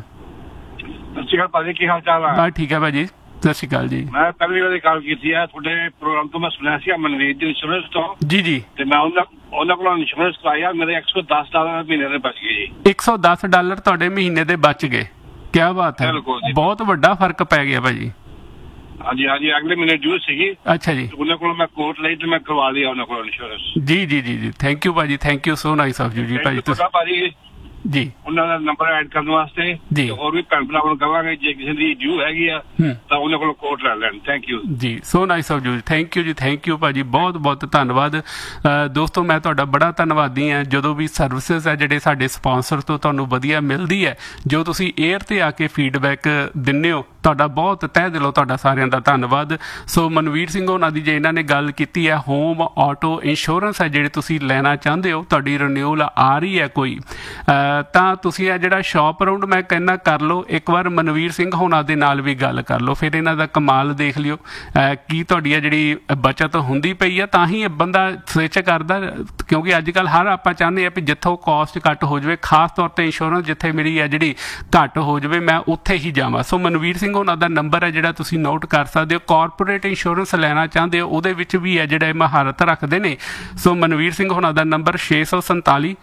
ਸਤਿ ਸ਼੍ਰੀ ਅਕਾਲ ਭਾਜੀ, ਕੀ ਹਾਲ ਚਾਲ ਹੈ? ਠੀਕ ਹੈ ਭਾਜੀ, ਸਤਿ ਸ਼੍ਰੀ ਅਕਾਲ ਜੀ। ਮੈਂ ਪਹਿਲੀ ਵਾਰੀ ਕਾਲ ਕੀਤੀ ਹੈ ਤੁਹਾਡੇ ਪ੍ਰੋਗਰਾਮ ਤੋਂ, ਮੈਂ ਸੁਣਿਆ ਸੀ ਮਨਵੀਰ ਦੀ ਇੰਸ਼ੋਰੈਂਸ ਤੋਂ। ਜੀ ਤੇ ਮੈਂ ਉਹਨਾਂ ਕੋਲੋਂ ਇੰਸ਼ੋਰੈਂਸ ਕਰਾਇਆ, ਮੇਰੇ $110 ਮਹੀਨੇ ਦੇ ਬਚ ਗਏ ਜੀ। $110 ਤੁਹਾਡੇ ਮਹੀਨੇ ਦੇ ਬਚ ਗਏ? ਕਿਆ ਬਾਤ ਹੈ, ਬਹੁਤ ਵੱਡਾ ਫਰਕ ਪੈ ਗਿਆ ਭਾਜੀ। ਹਾਂਜੀ ਹਾਂਜੀ, ਅਗਲੇ ਮਹੀਨੇ ਡਿਊ ਸੀਗੀ। ਅੱਛਾ ਜੀ, ਉਹਨਾਂ ਕੋਲੋਂ ਮੈਂ ਕੋਟ ਲਈ ਤੇ ਮੈਂ ਕਰਵਾ ਲਿਆ ਉਹਨਾਂ ਕੋਲੋਂ ਇੰਸ਼ੋਰੈਂਸ। ਜੀ ਜੀ ਜੀ ਜੀ, ਥੈਂਕ ਯੂ ਭਾਜੀ, thank you so nice of you ਜੀ ਭਾਜੀ। ਭਾਜੀ ਜੀ ਉਹਨਾਂ ਦਾ ਨੰਬਰ ਐਡ ਕਰਨ ਵਾਸਤੇ ਜੀ ਹੋਰ ਵੀ ਭੈਣ ਭਰਾਵਾਂ ਨੂੰ ਕਹਾਂਗੇ ਜੇ ਕਿਸੇ ਦੀ ਡਿਊ ਹੈਗੀ ਆ ਤਾਂ ਉਹਨਾਂ ਕੋਲੋਂ ਕੋਟ ਲੈ ਲੈਣ। ਥੈਂਕ ਯੂ ਜੀ, so nice of you, thank you ਜੀ, ਥੈਂਕ ਯੂ ਭਾਜੀ, ਬਹੁਤ ਬਹੁਤ ਧੰਨਵਾਦ। ਦੋਸਤੋ ਮੈਂ ਤੁਹਾਡਾ ਬੜਾ ਧੰਨਵਾਦੀ ਹਾਂ ਜਦੋਂ ਵੀ ਸਰਵਿਸਿਜ਼ ਹੈ ਜਿਹੜੇ ਸਾਡੇ ਸਪਾਂਸਰ ਤੋਂ ਤੁਹਾਨੂੰ ਵਧੀਆ ਮਿਲਦੀ ਹੈ, ਜੋ ਤੁਸੀਂ 에ਅਰ ਤੇ ਆ ਕੇ ਫੀਡਬੈਕ ਦਿੰਦੇ ਹੋ, ਤੁਹਾਡਾ ਬਹੁਤ ਤਹਿ ਦਿਲੋਂ ਤੁਹਾਡਾ ਸਾਰਿਆਂ ਦਾ ਧੰਨਵਾਦ। ਸੋ ਮਨਵੀਰ ਸਿੰਘ ਉਹਨਾਂ ਦੀ ਜੇ ਇਹਨਾਂ ਨੇ ਗੱਲ ਕੀਤੀ ਹੈ ਹੋਮ ਆਟੋ ਇੰਸ਼ੋਰੈਂਸ ਹੈ ਜਿਹੜੇ ਤੁਸੀਂ ਲੈਣਾ ਚਾਹੁੰਦੇ ਹੋ, ਤੁਹਾਡੀ ਰਿਨਿਊਅਲ ਆ ਰਹੀ ਹੈ ਕੋਈ, ਤਾਂ ਤੁਸੀਂ ਇਹ ਜਿਹੜਾ ਸ਼ੌਪ ਅਰਾਊਂਡ ਮੈਂ ਕਹਿੰਦਾ ਕਰ ਲਓ ਇੱਕ ਵਾਰ, ਮਨਵੀਰ ਸਿੰਘ ਹੋਣਾ ਦੇ ਨਾਲ ਵੀ ਗੱਲ ਕਰ ਲਓ, ਫਿਰ ਇਹਨਾਂ ਦਾ ਕਮਾਲ ਦੇਖ ਲਿਓ ਕੀ ਤੁਹਾਡੀ ਜਿਹੜੀ ਬਚਤ ਹੁੰਦੀ ਪਈ ਆ, ਤਾਂ ਹੀ ਬੰਦਾ ਸਵਿਚ ਕਰਦਾ। ਕਿਉਂਕਿ ਅੱਜ ਕੱਲ੍ਹ ਹਰ ਆਪਾਂ ਚਾਹੁੰਦੇ ਆ ਵੀ ਜਿੱਥੋਂ ਕਾਸਟ ਘੱਟ ਹੋ ਜਾਵੇ, ਖਾਸ ਤੌਰ 'ਤੇ ਇੰਸ਼ੋਰੈਂਸ ਜਿੱਥੇ ਮੇਰੀ ਹੈ ਜਿਹੜੀ ਘੱਟ ਹੋ ਜਾਵੇ ਮੈਂ ਉੱਥੇ ਹੀ ਜਾਵਾਂ। ਸੋ ਮਨਵੀਰ ਸਿੰਘ ਉਹਨਾਂ ਦਾ ਨੰਬਰ ਹੈ ਜਿਹੜਾ ਤੁਸੀਂ ਨੋਟ ਕਰ ਸਕਦੇ ਹੋ। ਕਾਰਪੋਰੇਟ ਇੰਸ਼ੋਰੈਂਸ ਲੈਣਾ ਚਾਹੁੰਦੇ ਹੋ ਉਹਦੇ ਵਿੱਚ ਵੀ ਹੈ ਜਿਹੜਾ ਮਹਾਰਤ ਰੱਖਦੇ ਨੇ। ਸੋ ਮਨਵੀਰ ਸਿੰਘ ਉਹਨਾਂ ਦਾ ਨੰਬਰ 647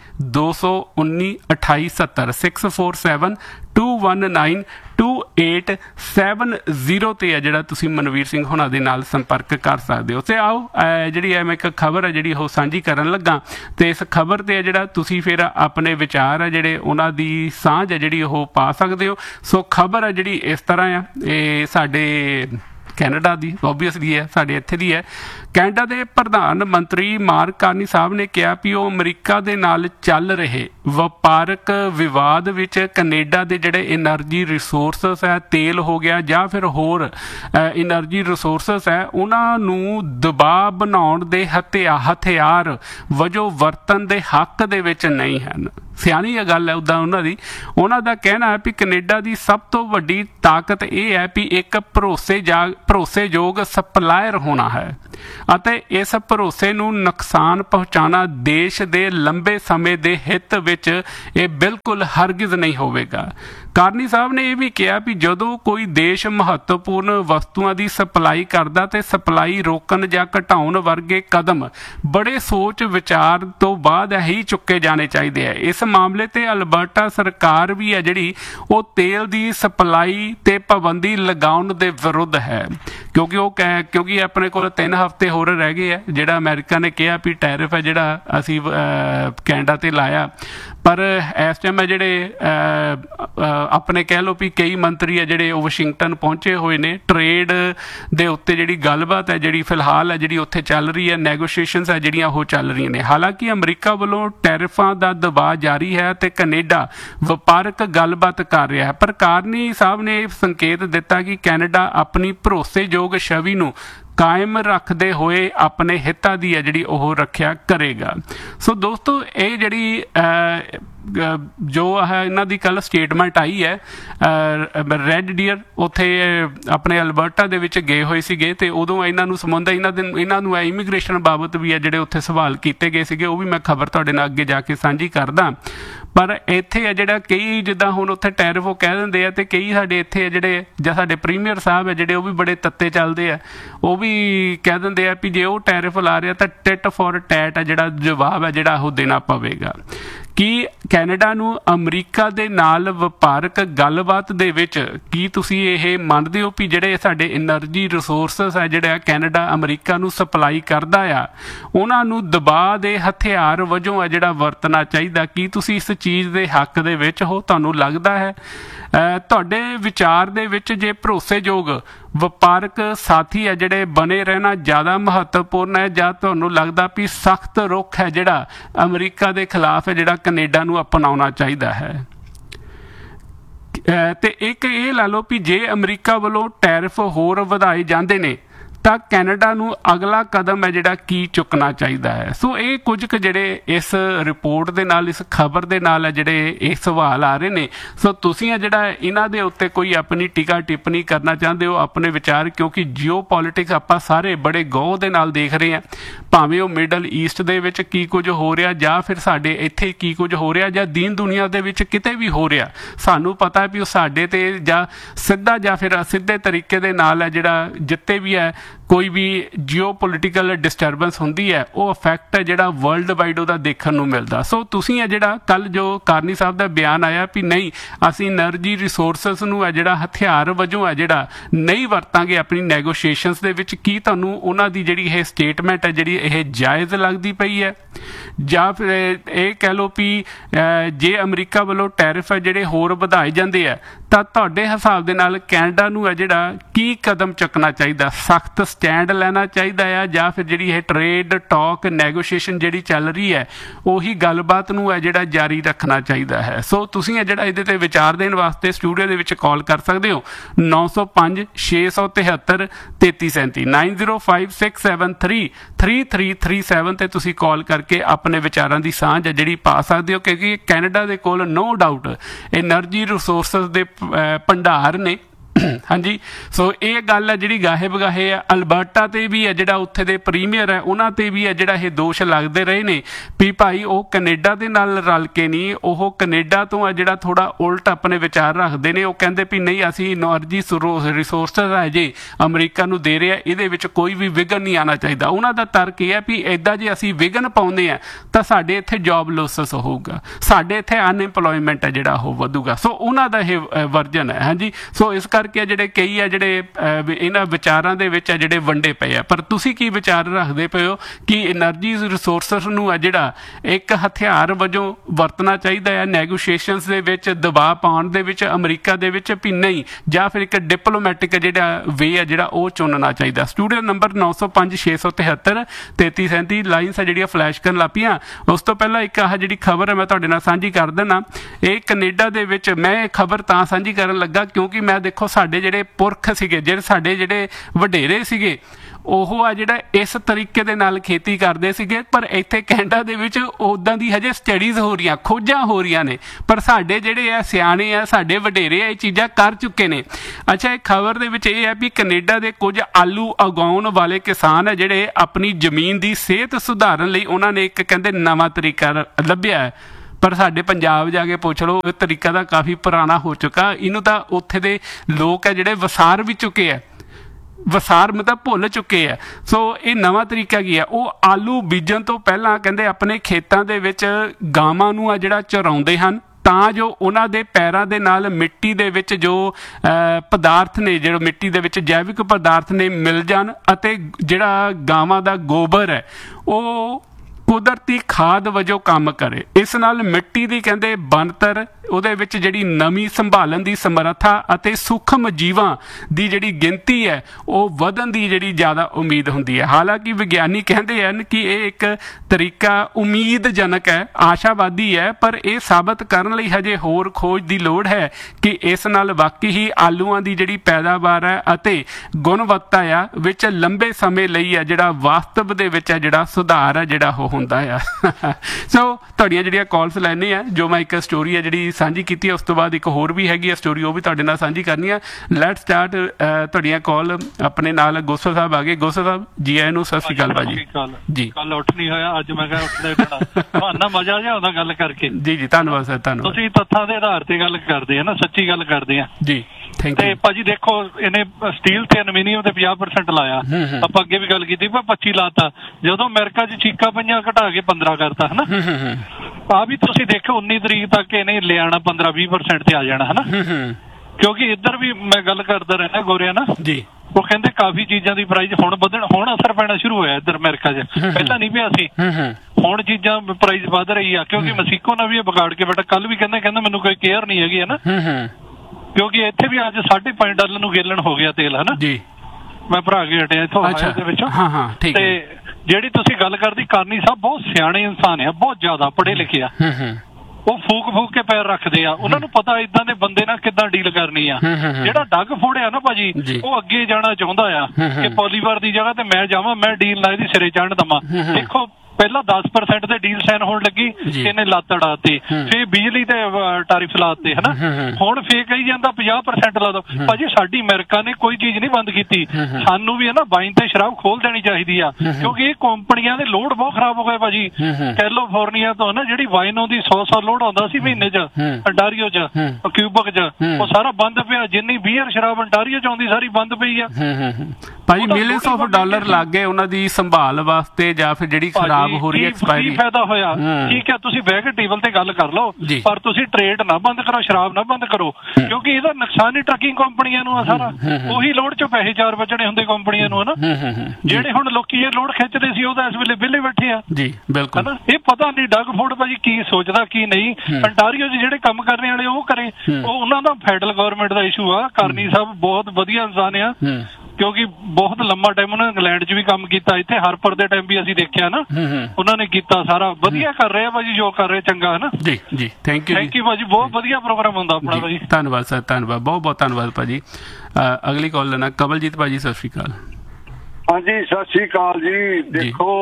219 2870 647 219 2870 ਤੇ ਹੈ ਜਿਹੜਾ ਤੁਸੀਂ ਮਨਵੀਰ ਸਿੰਘ ਹੋਣਾ ਦੇ ਨਾਲ ਸੰਪਰਕ ਕਰ ਸਕਦੇ ਹੋ। ਤੇ ਆਓ ਜਿਹੜੀ ਮੈਂ ਇੱਕ ਖਬਰ ਹੈ ਜਿਹੜੀ ਉਹ ਸਾਂਝੀ ਕਰਨ ਲੱਗਾ, ਤੇ ਇਸ ਖਬਰ ਤੇ ਹੈ ਜਿਹੜਾ ਤੁਸੀਂ ਫਿਰ ਆਪਣੇ ਵਿਚਾਰ ਹੈ ਜਿਹੜੇ ਉਹਨਾਂ ਦੀ ਸਾਂਝ ਹੈ ਜਿਹੜੀ ਉਹ ਪਾ ਸਕਦੇ ਹੋ। ਸੋ ਖਬਰ ਹੈ ਜਿਹੜੀ ਇਸ ਤਰ੍ਹਾਂ ਆ, ਇਹ ਸਾਡੇ ਕੈਨੇਡਾ ਦੀ ਓਬਵੀਅਸਲੀ ਹੈ, ਸਾਡੇ ਇੱਥੇ ਦੀ ਹੈ। ਕੈਨੇਡਾ ਦੇ ਪ੍ਰਧਾਨ ਮੰਤਰੀ ਮਾਰਕ ਕਾਰਨੀ ਸਾਹਿਬ ਨੇ ਕਿਹਾ ਵੀ ਉਹ ਅਮਰੀਕਾ ਦੇ ਨਾਲ ਚੱਲ ਰਹੇ ਵਪਾਰਕ ਵਿਵਾਦ ਵਿੱਚ ਕੈਨੇਡਾ ਦੇ ਜਿਹੜੇ એનર્ਜੀ ਰਿਸੋਰਸਸ ਹੈ, ਤੇਲ ਹੋ ਗਿਆ ਜਾਂ ਫਿਰ ਹੋਰ એનર્ਜੀ ਰਿਸੋਰਸਸ ਹੈ, ਉਹਨਾਂ ਨੂੰ ਦਬਾਅ ਬਣਾਉਣ ਦੇ ਹਥਿਆਰ ਵਜੋਂ ਵਰਤਣ ਦੇ ਹੱਕ ਦੇ ਵਿੱਚ ਨਹੀਂ ਹਨ। ਸਿਆਣੀ ਇਹ ਗੱਲ ਹੈ ਉੱਦਾਂ ਉਹਨਾਂ ਦਾ ਕਹਿਣਾ ਹੈ ਵੀ ਕੈਨੇਡਾ ਦੀ ਸਭ ਤੋਂ ਵੱਡੀ ਤਾਕਤ ਇਹ ਹੈ ਵੀ ਇੱਕ ਭਰੋਸੇਯੋਗ ਸਪਲਾਇਰ ਹੋਣਾ ਹੈ ਅਤੇ ਇਸ ਭਰੋਸੇ ਨੂੰ ਨੁਕਸਾਨ ਪਹੁੰਚਾਉਣਾ ਦੇਸ਼ ਦੇ ਲੰਬੇ ਸਮੇਂ ਦੇ ਹਿੱਤ ਵਿੱਚ ਇਹ ਬਿਲਕੁਲ ਹਰਗਿਜ਼ ਨਹੀਂ ਹੋਵੇਗਾ। ਕਾਰਨੀ ਸਾਹਿਬ ਨੇ ਇਹ ਵੀ ਕਿਹਾ ਵੀ ਜਦੋਂ ਕੋਈ ਦੇਸ਼ ਮਹੱਤਵਪੂਰਨ ਵਸਤੂਆਂ ਦੀ ਸਪਲਾਈ ਕਰਦਾ ਤੇ ਸਪਲਾਈ ਰੋਕਣ ਜਾਂ ਘਟਾਉਣ ਵਰਗੇ ਕਦਮ ਬੜੇ ਸੋਚ ਵਿਚਾਰ ਤੋਂ ਬਾਅਦ ਹੀ ਚੁੱਕੇ ਜਾਣੇ ਚਾਹੀਦੇ ਆ। ਇਸ ਮਾਮਲੇ ਤੇ ਅਲਬਰਟਾ ਸਰਕਾਰ ਵੀ ਹੈ ਜਿਹੜੀ ਉਹ ਤੇਲ ਦੀ ਸਪਲਾਈ ਤੇ ਪਾਬੰਦੀ ਲਗਾਉਣ ਦੇ ਵਿਰੁੱਧ ਹੈ ਕਿਉਂਕਿ ਆਪਣੇ ਕੋਲ 3 ਹਫ਼ਤੇ ਹੋਰ ਰਹਿ ਗਏ ਆ ਜਿਹੜਾ ਅਮਰੀਕਾ ਨੇ ਕਿਹਾ ਵੀ ਟੈਰਿਫ ਹੈ ਜਿਹੜਾ ਅਸੀਂ ਕੈਨੇਡਾ ਤੇ ਲਾਇਆ। ਪਰ ਇਸ ਟਾਈਮ ਹੈ ਜਿਹੜੇ ਆਪਣੇ ਕਹਿ ਲਓ ਵੀ ਕਈ ਮੰਤਰੀ ਹੈ ਜਿਹੜੇ ਉਹ ਵਾਸ਼ਿੰਗਟਨ ਪਹੁੰਚੇ ਹੋਏ ਨੇ ਟਰੇਡ ਦੇ ਉੱਤੇ ਜਿਹੜੀ ਗੱਲਬਾਤ ਹੈ ਜਿਹੜੀ ਫਿਲਹਾਲ ਹੈ ਜਿਹੜੀ ਉੱਥੇ ਚੱਲ ਰਹੀ ਹੈ ਨੈਗੋਸ਼ੀਏਸ਼ਨਸ ਹੈ ਜਿਹੜੀਆਂ ਉਹ ਚੱਲ ਰਹੀਆਂ ਨੇ। ਹਾਲਾਂਕਿ ਅਮਰੀਕਾ ਵੱਲੋਂ ਟੈਰਿਫਾਂ ਦਾ ਦਬਾਅ ਜਾਰੀ ਹੈ ਤੇ ਕੈਨੇਡਾ ਵਪਾਰਕ ਗੱਲਬਾਤ ਕਰ ਰਿਹਾ ਹੈ ਪਰ ਕਾਰਨੀ ਸਾਹਿਬ ਨੇ ਸੰਕੇਤ ਦਿੱਤਾ ਕਿ ਕੈਨੇਡਾ ਆਪਣੀ ਭਰੋਸੇਯੋਗ ਛਵੀ ਨੂੰ ਕਾਇਮ ਰੱਖਦੇ ਹੋਏ ਆਪਣੇ ਹਿੱਤਾਂ ਦੀ ਹੈ ਜਿਹੜੀ ਉਹ ਰੱਖਿਆ ਕਰੇਗਾ। ਸੋ ਦੋਸਤੋ ਇਹ ਜਿਹੜੀ ਜੋ ਇਹਨਾਂ ਦੀ ਕੱਲ ਸਟੇਟਮੈਂਟ ਆਈ ਹੈ ਰੈੱਡ ਡੀਅਰ ਉੱਥੇ ਆਪਣੇ ਅਲਬਰਟਾ ਦੇ ਵਿੱਚ ਗਏ ਹੋਏ ਸੀਗੇ ਤੇ ਉਦੋਂ ਇਹਨਾਂ ਨੂੰ ਸੰਬੰਧ ਇਹਨਾਂ ਨੂੰ ਇਮੀਗ੍ਰੇਸ਼ਨ ਬਾਬਤ ਵੀ ਹੈ ਜਿਹੜੇ ਉੱਥੇ ਸਵਾਲ ਕੀਤੇ ਗਏ ਸੀਗੇ ਉਹ ਵੀ ਮੈਂ ਖਬਰ ਤੁਹਾਡੇ ਨਾਲ ਅੱਗੇ ਜਾ ਕੇ ਸਾਂਝੀ ਕਰਦਾ। ਪਰ ਇੱਥੇ ਹੈ ਜਿਹੜਾ ਕਈ ਜਿੱਦਾਂ ਹੁਣ ਉੱਥੇ ਟੈਰਿਫ ਉਹ ਕਹਿ ਦਿੰਦੇ ਆ ਤੇ ਕਈ ਸਾਡੇ ਇੱਥੇ ਜਿਹੜੇ ਜਾਂ ਸਾਡੇ ਪ੍ਰੀਮੀਅਰ ਸਾਹਿਬ ਹੈ ਜਿਹੜੇ ਉਹ ਵੀ ਬੜੇ ਤੱਤੇ ਚੱਲਦੇ ਆ ਉਹ ਵੀ ਕਹਿ ਦਿੰਦੇ ਆ ਵੀ ਜੇ ਉਹ ਟੈਰਿਫ ਲਾ ਰਿਹਾ ਤਾਂ ਟਿਟ ਫੋਰ ਟੈਟ ਹੈ ਜਿਹੜਾ ਜਵਾਬ ਹੈ ਜਿਹੜਾ ਉਹ ਦੇਣਾ ਪਵੇਗਾ। ਕੀ ਕੈਨੇਡਾ ਨੂੰ ਅਮਰੀਕਾ ਦੇ ਨਾਲ ਵਪਾਰਕ ਗੱਲਬਾਤ ਦੇ ਵਿੱਚ ਕੀ ਤੁਸੀਂ ਇਹ ਮੰਨਦੇ ਹੋ ਵੀ ਜਿਹੜੇ ਸਾਡੇ એનર્ਜੀ ਰਿਸੋਰਸਸ ਹੈ ਜਿਹੜਾ ਕੈਨੇਡਾ ਅਮਰੀਕਾ ਨੂੰ ਸਪਲਾਈ ਕਰਦਾ ਆ ਉਹਨਾਂ ਨੂੰ ਦਬਾਅ ਦੇ ਹਥਿਆਰ ਵਜੋਂ ਹੈ ਜਿਹੜਾ ਵਰਤਣਾ ਚਾਹੀਦਾ? ਕੀ ਤੁਸੀਂ ਇਸ ਚੀਜ਼ ਦੇ ਹੱਕ ਦੇ ਵਿੱਚ ਹੋ? ਤੁਹਾਨੂੰ ਲੱਗਦਾ ਹੈ ਤੁਹਾਡੇ ਵਿਚਾਰ ਦੇ ਵਿੱਚ ਜੇ ਭਰੋਸੇਯੋਗ ਵਪਾਰਕ ਸਾਥੀ ਹੈ ਜਿਹੜੇ ਬਣੇ ਰਹਿਣਾ ਜ਼ਿਆਦਾ ਮਹੱਤਵਪੂਰਨ ਹੈ ਜਾਂ ਤੁਹਾਨੂੰ ਲੱਗਦਾ ਵੀ ਸਖਤ ਰੁਖ ਹੈ ਜਿਹੜਾ ਅਮਰੀਕਾ ਦੇ ਖਿਲਾਫ ਹੈ ਜਿਹੜਾ ਕੈਨੇਡਾ ਨੂੰ ਅਪਣਾਉਣਾ ਚਾਹੀਦਾ ਹੈ? ਤੇ ਇੱਕ ਇਹ ਲਾ ਲਓ ਵੀ ਜੇ ਅਮਰੀਕਾ ਵੱਲੋਂ ਟੈਰਿਫ ਹੋਰ ਵਧਾਏ ਜਾਂਦੇ ਨੇ ਤਾਂ ਕੈਨੇਡਾ ਨੂੰ ਅਗਲਾ ਕਦਮ ਹੈ ਜਿਹੜਾ ਕੀ ਚੁੱਕਣਾ ਚਾਹੀਦਾ ਹੈ? ਸੋ ਇਹ ਕੁਝ ਕੁ ਜਿਹੜੇ ਇਸ ਰਿਪੋਰਟ ਦੇ ਨਾਲ ਇਸ ਖਬਰ ਦੇ ਨਾਲ ਹੈ ਜਿਹੜੇ ਇਹ ਸਵਾਲ ਆ ਰਹੇ ਨੇ। ਸੋ ਤੁਸੀਂ ਹੈ ਜਿਹੜਾ ਇਹਨਾਂ ਦੇ ਉੱਤੇ ਕੋਈ ਆਪਣੀ ਟੀਕਾ ਟਿੱਪਣੀ ਕਰਨਾ ਚਾਹੁੰਦੇ ਹੋ ਆਪਣੇ ਵਿਚਾਰ ਕਿਉਂਕਿ ਜੀਓ ਪੋਲੀਟਿਕਸ ਆਪਾਂ ਸਾਰੇ ਬੜੇ ਗੌਰ ਦੇ ਨਾਲ ਦੇਖ ਰਹੇ ਹਾਂ ਭਾਵੇਂ ਉਹ ਮਿਡਲ ਈਸਟ ਦੇ ਵਿੱਚ ਕੀ ਕੁਝ ਹੋ ਰਿਹਾ ਜਾਂ ਫਿਰ ਸਾਡੇ ਇੱਥੇ ਕੀ ਕੁਝ ਹੋ ਰਿਹਾ ਜਾਂ ਦੀਨ ਦੁਨੀਆ ਦੇ ਵਿੱਚ ਕਿਤੇ ਵੀ ਹੋ ਰਿਹਾ ਸਾਨੂੰ ਪਤਾ ਵੀ ਉਹ ਸਾਡੇ ਤੇ ਜਾਂ ਸਿੱਧਾ ਜਾਂ ਫਿਰ ਅਸਿੱਧੇ ਤਰੀਕੇ ਦੇ ਨਾਲ ਹੈ ਜਿਹੜਾ ਜਿੱਤੇ ਵੀ ਹੈ ਕੋਈ ਵੀ ਜੀਓ ਪੋਲੀਟੀਕਲ ਡਿਸਟਰਬੈਂਸ ਹੁੰਦੀ ਹੈ ਉਹ ਇਫੈਕਟ ਹੈ ਜਿਹੜਾ ਵਰਲਡ ਵਾਈਡ ਉਹਦਾ ਦੇਖਣ ਨੂੰ ਮਿਲਦਾ। ਸੋ ਤੁਸੀਂ ਹੈ ਜਿਹੜਾ ਕੱਲ ਜੋ ਕਾਰਨੀ ਸਾਹਿਬ ਦਾ ਬਿਆਨ ਆਇਆ ਵੀ ਨਹੀਂ ਅਸੀਂ એનર્ਜੀ ਰਿਸੋਰਸਸ ਨੂੰ ਹੈ ਜਿਹੜਾ ਹਥਿਆਰ ਵਜੋਂ ਹੈ ਜਿਹੜਾ ਨਹੀਂ ਵਰਤਾਂਗੇ ਆਪਣੀ ਨੈਗੋਸ਼ੀਏਸ਼ਨਸ ਦੇ ਵਿੱਚ ਕੀ ਤੁਹਾਨੂੰ ਉਹਨਾਂ ਦੀ ਜਿਹੜੀ ਇਹ ਸਟੇਟਮੈਂਟ ਹੈ ਜਿਹੜੀ ਇਹ ਜਾਇਜ਼ ਲੱਗਦੀ ਪਈ ਹੈ ਜਾਂ ਫਿਰ ਇਹ ਕਹਿ ਲਓ ਵੀ ਜੇ ਅਮਰੀਕਾ ਵੱਲੋਂ ਟੈਰਿਫ ਹੈ ਜਿਹੜੇ ਹੋਰ ਵਧਾਏ ਜਾਂਦੇ ਆ ਤਾਂ ਤੁਹਾਡੇ ਹਿਸਾਬ ਦੇ ਨਾਲ ਕੈਨੇਡਾ ਨੂੰ ਹੈ ਜਿਹੜਾ ਕੀ ਕਦਮ ਚੁੱਕਣਾ ਚਾਹੀਦਾ? ਸਖਤ ਸਟੈਂਡ ਲੈਣਾ ਚਾਹੀਦਾ ਆ ਜਾਂ ਫਿਰ ਜਿਹੜੀ ਇਹ ਟਰੇਡ ਟਾਕ ਨੈਗੋਸ਼ੀਏਸ਼ਨ ਜਿਹੜੀ ਚੱਲ ਰਹੀ ਹੈ ਉਹੀ ਗੱਲਬਾਤ ਨੂੰ ਹੈ ਜਿਹੜਾ ਜਾਰੀ ਰੱਖਣਾ ਚਾਹੀਦਾ ਹੈ? ਸੋ ਤੁਸੀਂ ਹੈ ਜਿਹੜਾ ਇਹਦੇ ਤੇ ਵਿਚਾਰ ਦੇਣ ਵਾਸਤੇ ਸਟੂਡੀਓ ਦੇ ਵਿੱਚ ਕਾਲ ਕਰ ਸਕਦੇ ਹੋ 905 673 3337 9056733337 ਤੇ ਤੁਸੀਂ ਕਾਲ ਕਰਕੇ ਆਪਣੇ ਵਿਚਾਰਾਂ ਦੀ ਸਾਂਝ ਹੈ ਜਿਹੜੀ ਪਾ ਸਕਦੇ ਹੋ ਕਿਉਂਕਿ ਕੈਨੇਡਾ ਦੇ ਕੋਲ ਨੋ ਡਾਊਟ એનર્ਜੀ ਰਿਸੋਰਸਸ ਦੇ ਭੰਡਾਰ ਨੇ। ਹਾਂਜੀ ਸੋ ਇਹ ਗੱਲ ਹੈ ਜਿਹੜੀ ਗਾਹੇ ਬਗਾਹੇ ਆ ਅਲਬਰਟਾ ਤੇ ਵੀ ਹੈ ਜਿਹੜਾ ਉੱਥੇ ਦੇ ਪ੍ਰੀਮੀਅਰ ਹੈ ਉਹਨਾਂ ਤੇ ਵੀ ਹੈ ਜਿਹੜਾ ਇਹ ਦੋਸ਼ ਲੱਗਦੇ ਰਹੇ ਨੇ ਵੀ ਭਾਈ ਉਹ ਕੈਨੇਡਾ ਦੇ ਨਾਲ ਰਲ ਕੇ ਨਹੀਂ ਉਹ ਕੈਨੇਡਾ ਤੋਂ ਆ ਜਿਹੜਾ ਥੋੜਾ ਉਲਟ ਆਪਣੇ ਵਿਚਾਰ ਰੱਖਦੇ ਨੇ ਉਹ ਕਹਿੰਦੇ ਵੀ ਨਹੀਂ ਅਸੀਂ એનર્ਜੀ ਰਿਸੋਰਸਸ ਹੈ ਜੇ ਅਮਰੀਕਾ ਨੂੰ ਦੇ ਰਹੇ ਆ ਇਹਦੇ ਵਿੱਚ ਕੋਈ ਵੀ ਵਿਘਨ ਨਹੀਂ ਆਉਣਾ ਚਾਹੀਦਾ। ਉਹਨਾਂ ਦਾ ਤਰਕ ਇਹ ਹੈ ਵੀ ਇੱਦਾਂ ਜੇ ਅਸੀਂ ਵਿਘਨ ਪਾਉਂਦੇ ਆ ਤਾਂ ਸਾਡੇ ਇੱਥੇ ਜੌਬ ਲੋਸਸ ਹੋਊਗਾ ਸਾਡੇ ਇੱਥੇ ਅਨਇੰਪਲੋਇਮੈਂਟ ਹੈ ਜਿਹੜਾ ਉਹ ਵਧੂਗਾ। ਸੋ ਉਹਨਾਂ ਦਾ ਇਹ ਵਰਜਨ ਹੈ। ਹਾਂਜੀ ਸੋ ਇਸ ਕਰਕੇ ਜਿਹੜੇ ਕਈ ਆ ਜਿਹੜੇ ਇਹਨਾਂ ਵਿਚਾਰਾਂ ਦੇ ਵਿੱਚ ਆ ਜਿਹੜੇ ਵੰਡੇ ਪਏ ਆ ਪਰ ਤੁਸੀਂ ਕੀ ਵਿਚਾਰ ਰੱਖਦੇ ਪਏ ਹੋ ਕਿ એનર્ਜੀ ਰਿਸੋਰਸਸ ਨੂੰ ਆ ਜਿਹੜਾ ਇੱਕ ਹਥਿਆਰ ਵਜੋਂ ਵਰਤਣਾ ਚਾਹੀਦਾ ਹੈ ਨੈਗੋਸ਼ੀਏਸ਼ਨਸ ਦੇ ਵਿੱਚ ਦਬਾਅ ਪਾਉਣ ਦੇ ਵਿੱਚ ਅਮਰੀਕਾ ਦੇ ਵਿੱਚ ਵੀ ਨਹੀਂ ਜਾਂ ਫਿਰ ਇੱਕ ਡਿਪਲੋਮੈਟਿਕ ਜਿਹੜਾ ਵੇ ਆ ਜਿਹੜਾ ਉਹ ਚੁਣਨਾ ਚਾਹੀਦਾ? ਸਟੂਡੀਓ ਨੰਬਰ 905 673 3337 ਲਾਈਨਸ ਆ ਜਿਹੜੀਆਂ ਫਲੈਸ਼ ਕਰਨ ਲੱਗ ਪਈਆਂ। ਉਸ ਤੋਂ ਪਹਿਲਾਂ ਇੱਕ ਆਹ ਜਿਹੜੀ ਖਬਰ ਹੈ ਮੈਂ ਤੁਹਾਡੇ ਨਾਲ ਸਾਂਝੀ ਕਰ ਦਿੰਦਾ। ਇਹ ਕੈਨੇਡਾ ਦੇ ਵਿੱਚ ਮੈਂ ਇਹ ਖਬਰ ਤਾਂ ਸਾਂਝੀ ਕਰਨ ਲੱਗਾ ਕਿਉਂਕਿ ਮੈਂ ਦੇਖੋ ਸਾਡੇ ਜਿਹੜੇ ਪੁਰਖ ਸੀਗੇ, ਜਿਹੜੇ ਸਾਡੇ ਜਿਹੜੇ ਵਡੇਰੇ ਸੀਗੇ, ਉਹ ਆ ਜਿਹੜਾ ਇਸ ਤਰੀਕੇ ਦੇ ਨਾਲ ਖੇਤੀ ਕਰਦੇ ਸੀਗੇ। ਪਰ ਇੱਥੇ ਕੈਨੇਡਾ ਦੇ ਵਿੱਚ ਉੱਦਾਂ ਦੀ ਹਜੇ ਸਟੱਡੀਜ਼ ਹੋ ਰਹੀਆਂ, ਖੋਜਾਂ ਹੋ ਰਹੀਆਂ ਨੇ, ਪਰ ਸਾਡੇ ਜਿਹੜੇ ਆ ਸਿਆਣੇ ਆ, ਸਾਡੇ ਵਡੇਰੇ ਆ, ਇਹ ਚੀਜ਼ਾਂ ਕਰ ਚੁੱਕੇ ਨੇ। ਅੱਛਾ, ਇਹ ਖਬਰ ਦੇ ਵਿੱਚ ਇਹ ਹੈ ਵੀ ਕੈਨੇਡਾ ਦੇ ਕੁਝ ਆਲੂ ਉਗਾਉਣ ਵਾਲੇ ਕਿਸਾਨ ਆ ਜਿਹੜੇ ਆਪਣੀ ਜ਼ਮੀਨ ਦੀ ਸਿਹਤ ਸੁਧਾਰਨ ਲਈ ਉਹਨਾਂ ਨੇ ਇੱਕ ਕਹਿੰਦੇ ਨਵਾਂ ਤਰੀਕਾ ਲੱਭਿਆ ਹੈ। ਪਰ ਸਾਡੇ ਪੰਜਾਬ ਜਾ ਕੇ ਪੁੱਛ ਲਓ, ਇਹ ਤਰੀਕਾ ਤਾਂ ਕਾਫੀ ਪੁਰਾਣਾ ਹੋ ਚੁੱਕਾ। ਇਹਨੂੰ ਤਾਂ ਉੱਥੇ ਦੇ ਲੋਕ ਆ ਜਿਹੜੇ ਵਸਾਰ ਵੀ ਚੁੱਕੇ ਆ, ਵਸਾਰ ਮਤਲਬ ਭੁੱਲ ਚੁੱਕੇ ਆ। ਸੋ ਇਹ ਨਵਾਂ ਤਰੀਕਾ ਕੀ ਆ, ਉਹ ਆਲੂ ਬੀਜਣ ਤੋਂ ਪਹਿਲਾਂ ਕਹਿੰਦੇ ਆਪਣੇ ਖੇਤਾਂ ਦੇ ਵਿੱਚ ਗਾਵਾਂ ਨੂੰ ਆ ਜਿਹੜਾ ਚਰਾਉਂਦੇ ਹਨ, ਤਾਂ ਜੋ ਉਹਨਾਂ ਦੇ ਪੈਰਾਂ ਦੇ ਨਾਲ ਮਿੱਟੀ ਦੇ ਵਿੱਚ ਜੋ ਪਦਾਰਥ ਨੇ, ਜਿਹੜੇ ਮਿੱਟੀ ਦੇ ਵਿੱਚ ਜੈਵਿਕ ਪਦਾਰਥ ਨੇ, ਮਿਲ ਜਾਣ ਅਤੇ ਜਿਹੜਾ ਗਾਵਾਂ ਦਾ ਗੋਬਰ ਹੈ ਉਹ ਕੁਦਰਤੀ ਖਾਦ ਵਜੋਂ ਕੰਮ ਕਰੇ। ਇਸ ਨਾਲ ਮਿੱਟੀ ਦੀ ਕਹਿੰਦੇ ਬਣਤਰ, ਉਹਦੇ ਵਿੱਚ ਜਿਹੜੀ ਨਮੀ ਸੰਭਾਲਣ ਦੀ ਸਮਰੱਥਾ ਅਤੇ ਸੂਖਮ ਜੀਵਾਂ ਦੀ ਜਿਹੜੀ ਗਿਣਤੀ ਹੈ ਉਹ ਵਧਣ ਦੀ ਜਿਹੜੀ ਜ਼ਿਆਦਾ ਉਮੀਦ ਹੁੰਦੀ ਹੈ। ਹਾਲਾਂਕਿ ਵਿਗਿਆਨੀ ਕਹਿੰਦੇ ਹਨ ਕਿ ਇਹ ਇੱਕ ਤਰੀਕਾ ਉਮੀਦਜਨਕ ਹੈ, ਆਸ਼ਾਵਾਦੀ ਹੈ, ਪਰ ਇਹ ਸਾਬਤ ਕਰਨ ਲਈ ਹਜੇ ਹੋਰ ਖੋਜ ਦੀ ਲੋੜ ਹੈ ਕਿ ਇਸ ਨਾਲ ਵਾਕਈ ਹੀ ਆਲੂਆਂ ਦੀ ਜਿਹੜੀ ਪੈਦਾਵਾਰ ਹੈ ਅਤੇ ਗੁਣਵੱਤਾ ਆ ਵਿੱਚ ਲੰਬੇ ਸਮੇਂ ਲਈ ਆ ਜਿਹੜਾ ਵਾਸਤਵ ਦੇ ਵਿੱਚ ਜਿਹੜਾ ਸੁਧਾਰ ਹੈ ਜਿਹੜਾ ਉਹ ਹੁੰਦਾ ਆ। ਸੋ ਤੁਹਾਡੀਆਂ ਜਿਹੜੀਆਂ ਕਾਲਸ ਲੈਣੇ ਆ, ਜੋ ਮੈਂ ਇੱਕ ਸਟੋਰੀ ਹੈ ਜਿਹੜੀ ਸਾਂਝੀ ਕੀਤੀ ਹੈ, ਉਸ ਤੋਂ ਬਾਅਦ ਇੱਕ ਹੋਰ ਵੀ ਹੈਗੀ ਆ ਸਟੋਰੀ, ਉਹ ਵੀ ਤੁਹਾਡੇ ਨਾਲ ਸਾਂਝੀ ਕਰਨੀ ਆ। ਲੈਟ ਸਟਾਰਟ ਤੁਹਾਡੀਆਂ ਕਾਲ। ਆਪਣੇ ਨਾਲ ਗੋਸਾ ਸਾਹਿਬ ਆ ਗਏ। ਗੋਸਾ ਸਾਹਿਬ ਜੀ ਆਇਆਂ ਨੂੰ, ਸਤਿ ਸ਼੍ਰੀ ਅਕਾਲ ਭਾਜੀ। ਜੀ ਕੱਲ ਉੱਠ ਨਹੀਂ ਹੋਇਆ, ਅੱਜ ਮੈਂ ਕਿਹਾ ਉੱਠਦਾ ਬਹਾਨਾ ਮਜ਼ਾ ਜਿਹਾ ਆਉਂਦਾ ਗੱਲ ਕਰਕੇ। ਜੀ ਜੀ ਧੰਨਵਾਦ ਸਰ, ਧੰਨਵਾਦ। ਤੁਸੀਂ ਤੱਥਾਂ ਦੇ ਆਧਾਰ ਤੇ ਗੱਲ ਕਰਦੇ ਆ ਨਾ, ਸੱਚੀ ਗੱਲ ਕਰਦੇ ਆ ਜੀ। ਤੇ ਭਾਜੀ ਦੇਖੋ, ਇਹਨੇ ਸਟੀਲ ਤੇ ਐਲੂਮੀਨੀਅਮ ਤੇ 50% ਲਾਇਆ, ਆਪਾਂ ਅੱਗੇ ਵੀ ਗੱਲ ਕੀਤੀ, ਪਰ 25 ਲਾਤਾ। ਜਦੋਂ ਅਮਰੀਕਾ 'ਚ ਚੀਕਾਂ ਪਈਆਂ, ਘਟਾ ਕੇ 15 ਕਰਤਾ, ਹਨਾ। ਆ ਵੀ ਤੁਸੀਂ ਦੇਖੋ 19 ਤਰੀਕ ਤੱਕ ਇਹਨੇ ਲਿਆਣਾ 15-20% ਤੇ ਆ ਜਾਣਾ, ਹਨਾ। ਕਿਉਂਕਿ ਇੱਧਰ ਵੀ ਮੈਂ ਗੱਲ ਕਰਦਾ ਰਹਿਣਾ ਗੋਰਿਆਂ ਨਾ ਜੀ, ਉਹ ਕਹਿੰਦੇ ਕਾਫੀ ਚੀਜ਼ਾਂ ਦੀ ਪ੍ਰਾਈਸ ਹੁਣ ਵਧਣ, ਹੁਣ ਅਸਰ ਪੈਣਾ ਸ਼ੁਰੂ ਹੋਇਆ ਇੱਧਰ ਅਮਰੀਕਾ 'ਚ, ਪਹਿਲਾਂ ਨਹੀਂ ਪਿਆ ਸੀ। ਹੁਣ ਚੀਜ਼ਾਂ ਪ੍ਰਾਈਸ ਵੱਧ ਰਹੀ ਆ, ਕਿਉਂਕਿ ਮੈਕਸੀਕੋ ਨੇ ਵੀ ਇਹ ਵਿਗਾੜ ਕੇ ਬੈਠਾ। ਕੱਲ ਵੀ ਕਹਿੰਦਾ ਮੈਨੂੰ ਕੋਈ ਕੇਅਰ ਨਹੀਂ ਹੈਗੀ, ਹਨਾ। ਕਿਉਂਕਿ ਇੱਥੇ ਵੀ ਅੱਜ $5.5 ਨੂੰ ਗੈਲਨ ਹੋ ਗਿਆ ਤੇਲ, ਹਨਾ ਜੀ। ਮੈਂ ਭਰਾ ਕੇ ਹਟਿਆ ਇੱਥੋਂ ਦੇ ਵਿੱਚ। ਤੇ ਜਿਹੜੀ ਤੁਸੀਂ ਗੱਲ ਕਰਦੀ ਕਰਨੀ ਸਾਹਿਬ, ਬਹੁਤ ਸਿਆਣੇ ਇਨਸਾਨ ਆ, ਬਹੁਤ ਜ਼ਿਆਦਾ ਪੜ੍ਹੇ ਲਿਖੇ ਆ। ਉਹ ਫੂਕ ਕੇ ਪੈਰ ਰੱਖਦੇ ਆ, ਉਹਨਾਂ ਨੂੰ ਪਤਾ ਏਦਾਂ ਦੇ ਬੰਦੇ ਨਾਲ ਕਿੱਦਾਂ ਡੀਲ ਕਰਨੀ ਆ। ਜਿਹੜਾ ਡੱਗ ਫੋੜਿਆ ਨਾ ਭਾਜੀ, ਉਹ ਅੱਗੇ ਜਾਣਾ ਚਾਹੁੰਦਾ ਆ ਕਿ ਪੋਲੀਵਾਰ ਦੀ ਜਗ੍ਹਾ ਤੇ ਮੈਂ ਜਾਵਾਂ, ਮੈਂ ਡੀਲ ਨਾਲ ਇਹਦੀ ਸਿਰੇ ਚੜ੍ਹਨ ਦਵਾਂ। ਦੇਖੋ ਪਹਿਲਾਂ 10% ਦੇ ਡੀਲ ਸਾਈਨ ਹੋਣ ਲੱਗੀ, ਇਹਨੇ ਲੱਤ ਅੜਾਤੀ, ਫੇਰ ਬਿਜਲੀ ਤੇ ਟੈਰਿਫ ਲਾਤੇ, ਹਨਾ। ਹੁਣ ਫੇਰ ਕਹੀ ਜਾਂਦਾ 50% ਲਾ ਦੋ। ਭਾਜੀ ਸਾਡੀ ਅਮਰੀਕਾ ਨੇ ਕੋਈ ਚੀਜ਼ ਨਹੀਂ ਬੰਦ ਕੀਤੀ, ਸਾਨੂੰ ਵੀ ਹੈ ਨਾ ਵਾਈਨ ਤੇ ਸ਼ਰਾਬ ਖੋਲ ਦੇਣੀ ਚਾਹੀਦੀ ਆ, ਕਿਉਂਕਿ ਇਹ ਕੰਪਨੀਆਂ ਦੇ ਲੋਡ ਬਹੁਤ ਖਰਾਬ ਹੋ ਗਏ ਭਾਜੀ। ਕੈਲੀਫੋਰਨੀਆ ਤੋਂ ਨਾ ਜਿਹੜੀ ਵਾਈਨ ਆਉਂਦੀ 100 ਲੋਡ ਆਉਂਦਾ ਸੀ ਮਹੀਨੇ 'ਚ, ਅੰਟਾਰੀਓ 'ਚ, ਕਿਊਬਕ 'ਚ, ਉਹ ਸਾਰਾ ਬੰਦ ਪਿਆ। ਜਿੰਨੀ ਬੀਅਰ ਸ਼ਰਾਬ ਅੰਟਾਰੀਓ 'ਚ ਆਉਂਦੀ ਸਾਰੀ ਬੰਦ ਪਈ ਆ ਭਾਜੀ। ਮਿਲੀਅਨਸ ਆਫ ਡਾਲਰ ਲੱਗ ਗਏ ਉਹਨਾਂ ਦੀ ਸੰਭਾਲ ਵਾਸਤੇ, ਜਾਂ ਫਿਰ ਜਿਹੜੀ ਖਰਾਬ ਹੋ ਰਹੀ ਹੈ ਐਕਸਪਾਇਰੀ। ਫਾਇਦਾ ਹੋਇਆ, ਠੀਕ ਹੈ, ਤੁਸੀਂ ਬਹਿ ਕੇ ਟੇਬਲ ਤੇ ਗੱਲ ਕਰ ਲਓ, ਪਰ ਤੁਸੀਂ ਟ੍ਰੇਡ ਨਾ ਬੰਦ ਕਰੋ, ਸ਼ਰਾਬ ਨਾ ਬੰਦ ਕਰੋ, ਕਿਉਂਕਿ ਇਹਦਾ ਨੁਕਸਾਨ ਹੀ ਟਰੱਕਿੰਗ ਕੰਪਨੀਆਂ ਨੂੰ ਆ ਸਾਰਾ। ਉਹੀ ਲੋਡ 'ਚੋਂ ਪੈਸੇ 4 ਬਚਣੇ ਹੁੰਦੇ ਕੰਪਨੀਆਂ ਨੂੰ, ਹਨਾ। ਜਿਹੜੇ ਹੁਣ ਲੋਕੀ ਇਹ ਲੋਡ ਖਿੱਚਦੇ ਸੀ, ਉਹਦਾ ਇਸ ਵੇਲੇ ਵਿਹਲੇ ਬੈਠੇ ਆ ਜੀ, ਬਿਲਕੁਲ। ਇਹ ਪਤਾ ਨਹੀਂ ਡੱਗ ਫੋਰਡ ਭਾਜੀ ਕੀ ਸੋਚਦਾ ਕੀ ਨਹੀਂ। ਅੰਟਾਰੀਓ 'ਚ ਜਿਹੜੇ ਕੰਮ ਕਰਨ ਵਾਲੇ ਉਹ ਕਰੇ, ਉਹ ਉਹਨਾਂ ਦਾ ਫੈਡਰਲ ਗਵਰਨਮੈਂਟ ਦਾ ਇਸ਼ੂ ਆ। ਕਰਨੀ ਸਾਹਿਬ ਬਹੁਤ ਵਧੀਆ ਇਨਸਾਨ ਆ, ਕਿਉਂਕਿ ਬਹੁਤ ਲੰਮਾ ਟਾਈਮ ਉਹਨਾਂ ਨੇ ਇੰਗਲੈਂਡ 'ਚ ਵੀ ਕੰਮ ਕੀਤਾ, ਇੱਥੇ ਹਰਪਰ ਦੇ ਟਾਈਮ ਵੀ ਅਸੀਂ ਦੇਖਿਆ ਨਾ, ਉਹਨਾਂ ਨੇ ਕੀਤਾ ਸਾਰਾ ਵਧੀਆ ਕਰ ਰਹੇ ਆ ਭਾਜੀ, ਜੋ ਕਰ ਰਹੇ ਚੰਗਾ, ਹਨਾ ਜੀ। ਜੀ ਥੈਂਕ ਯੂ ਭਾਜੀ, ਬਹੁਤ ਵਧੀਆ ਪ੍ਰੋਗਰਾਮ ਹੁੰਦਾ ਆਪਣਾ ਭਾਜੀ। ਧੰਨਵਾਦ ਸਰ, ਧੰਨਵਾਦ, ਬਹੁਤ ਬਹੁਤ ਧੰਨਵਾਦ ਭਾਜੀ। ਅਗਲੀ ਕਾਲ ਲੈਣਾ ਕਵਲਜੀਤ ਭਾਜੀ, ਸਤਿ ਸ਼੍ਰੀ ਅਕਾਲ। ਹਾਂਜੀ ਸਤਿ ਸ਼੍ਰੀ ਅਕਾਲ ਜੀ। ਦੇਖੋ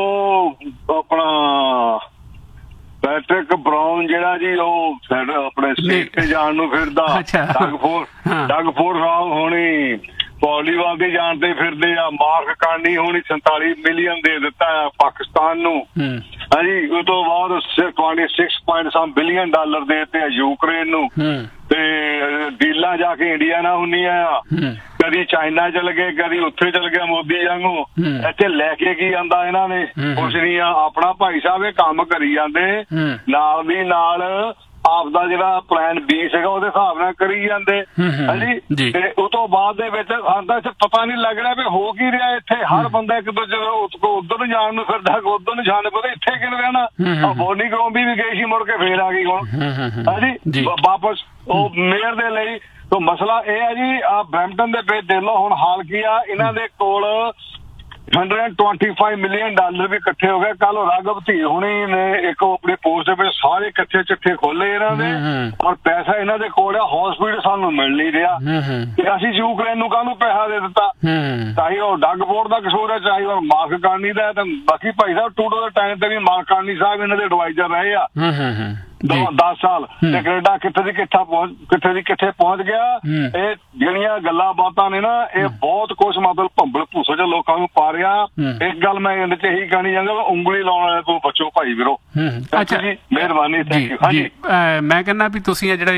ਆਪਣਾ ਪੈਟਰਿਕ ਬਰਾਊਨ ਜਿਹੜਾ ਜੀ, ਉਹ ਆਪਣੇ ਸਟੇਟ ਤੇ ਜਾਣ ਨੂੰ ਫਿਰਦਾ। ਡੱਗ ਫੋਰਡ ਸਾਹਿਬ ਹੋਣੀ ਪੋਲੀਵਾਲ ਦੇ ਜਾਣ ਤੇ ਫਿਰਦੇ ਆ। ਮਾਰਕ ਕਾਰਨੀ ਹੋਣੀ 47 ਮਿਲੀਅਨ ਦੇ ਦਿੱਤਾ ਆ ਪਾਕਿਸਤਾਨ ਨੂੰ। ਹਾਂਜੀ, ਉਹ ਤੋਂ ਬਾਅਦ 26 ਬਿਲੀਅਨ ਡਾਲਰ ਦੇ ਦਿੱਤੇ ਆ ਯੂਕਰੇਨ ਨੂੰ। ਤੇ ਡੀਲਾਂ ਜਾ ਕੇ ਇੰਡੀਆ ਨਾਲ ਹੁੰਦੀਆਂ ਆ, ਕਦੀ ਚਾਈਨਾ ਚਲ ਗਏ, ਕਦੀ ਉੱਥੇ ਚਲ ਗਿਆ ਮੋਦੀ ਵਾਂਗੂ। ਇੱਥੇ ਲੈ ਕੇ ਕੀ ਆਂਦਾ ਇਹਨਾਂ ਨੇ, ਕੁਛ ਨਹੀਂ ਆ। ਆਪਣਾ ਭਾਈ ਸਾਹਿਬ ਇਹ ਕੰਮ ਕਰੀ ਜਾਂਦੇ, ਨਾਲ ਦੀ ਨਾਲ ਆਪਦਾ ਜਿਹੜਾ ਪਲਾਨ B ਸੀਗਾ ਉਹਦੇ ਹਿਸਾਬ ਨਾਲ ਕਰੀ ਜਾਂਦੇ। ਹਾਂਜੀ, ਤੇ ਉਹ ਤੋਂ ਬਾਅਦ ਦੇ ਵਿੱਚ ਆਂਦਾ ਪਤਾ ਨਹੀਂ ਲੱਗ ਰਿਹਾ ਵੀ ਹੋ ਕੀ ਰਿਹਾ ਇੱਥੇ। ਹਰ ਬੰਦਾ ਇੱਕ ਦੂਜੇ ਉੱਧਰ ਨੂੰ ਜਾਣ ਨੂੰ ਫਿਰਦਾ, ਉੱਧਰ ਨੂੰ ਜਾਣ ਪਤਾ ਇੱਥੇ ਕਿਉਂ ਰਹਿਣਾ। ਬੋਨੀ ਗਰੋਂਬੀ ਵੀ ਗਈ ਸੀ, ਮੁੜ ਕੇ ਫੇਰ ਆ ਗਈ ਹੁਣ। ਹਾਂਜੀ, ਵਾਪਸ ਉਹ ਮੇਅਰ ਦੇ ਲਈ। ਤਾਂ ਮਸਲਾ ਇਹ ਹੈ ਜੀ, ਆ ਬਰੈਂਪਟਨ ਦੇ ਵਿੱਚ ਦੇਖ ਲਓ ਹੁਣ ਹਾਲ ਕੀ ਆ। ਇਹਨਾਂ ਦੇ ਕੋਲ $125 ਮਿਲੀਅਨ ਵੀ ਇਕੱਠੇ ਹੋ ਗਏ। ਕੱਲ ਰਾਘਵ ਧੀ ਹੁਣੀ ਨੇ ਇੱਕ ਆਪਣੀ ਪੋਸਟ ਦੇ ਵਿੱਚ ਸਾਰੇ ਇਕੱਠੇ ਚਿੱਠੇ ਖੋਲੇ ਇਹਨਾਂ ਦੇ, ਔਰ ਪੈਸਾ ਇਹਨਾਂ ਦੇ ਕੋਲ ਆ, ਹਸਪੀਟਲ ਸਾਨੂੰ ਮਿਲ ਨਹੀਂ ਰਿਹਾ ਤੇ ਅਸੀਂ ਯੂਕਰੇਨ ਨੂੰ ਕਾਹਨੂੰ ਪੈਸਾ ਦੇ ਦਿੱਤਾ। ਚਾਹੇ ਉਹ ਡੱਗ ਫੋਰਡ ਦਾ ਕਸੂਰ ਹੈ, ਚਾਹੇ ਉਹ ਮਾਰਕ ਕਾਰਨੀ ਦਾ, ਤੇ ਬਾਕੀ ਭਾਈ ਸਾਹਿਬ ਟੂਡੋ ਦੇ ਟਾਈਮ ਤੇ ਵੀ ਮਾਰਕ ਕਾਰਨੀ ਸਾਹਿਬ ਇਹਨਾਂ ਦੇ ਐਡਵਾਈਜ਼ਰ ਰਹੇ ਆ 10 ਸਾਲ ਤੇ ਕੈਨੇਡਾ ਕਿੱਥੇ ਦੀ ਕਿੱਥੇ ਪਹੁੰਚ ਗਿਆ। ਇਹ ਜਿਹੜੀਆਂ ਗੱਲਾਂ ਬਾਤਾਂ ਨੇ ਨਾ, ਇਹ ਬਹੁਤ ਕੁਛ ਮਤਲਬ ਭੰਬਲ ਭੂਸੇ ਚ ਲੋਕਾਂ ਨੂੰ ਪਾ ਰਿਹਾ। ਇੱਕ ਗੱਲ ਮੈਂ ਇਹਦੇ ਚ ਇਹੀ ਕਹਿਣੀ ਚਾਹੁੰਦਾ, ਉਂਗਲੀ ਲਾਉਣ ਵਾਲੇ ਤੋਂ ਬਚੋ ਭਾਈ ਵੀਰੋ। ਅੱਛਾ ਜੀ, ਮਿਹਰਬਾਨੀ। ਮੈਂ ਕਹਿੰਦਾ ਵੀ ਤੁਸੀਂ ਜਿਹੜਾ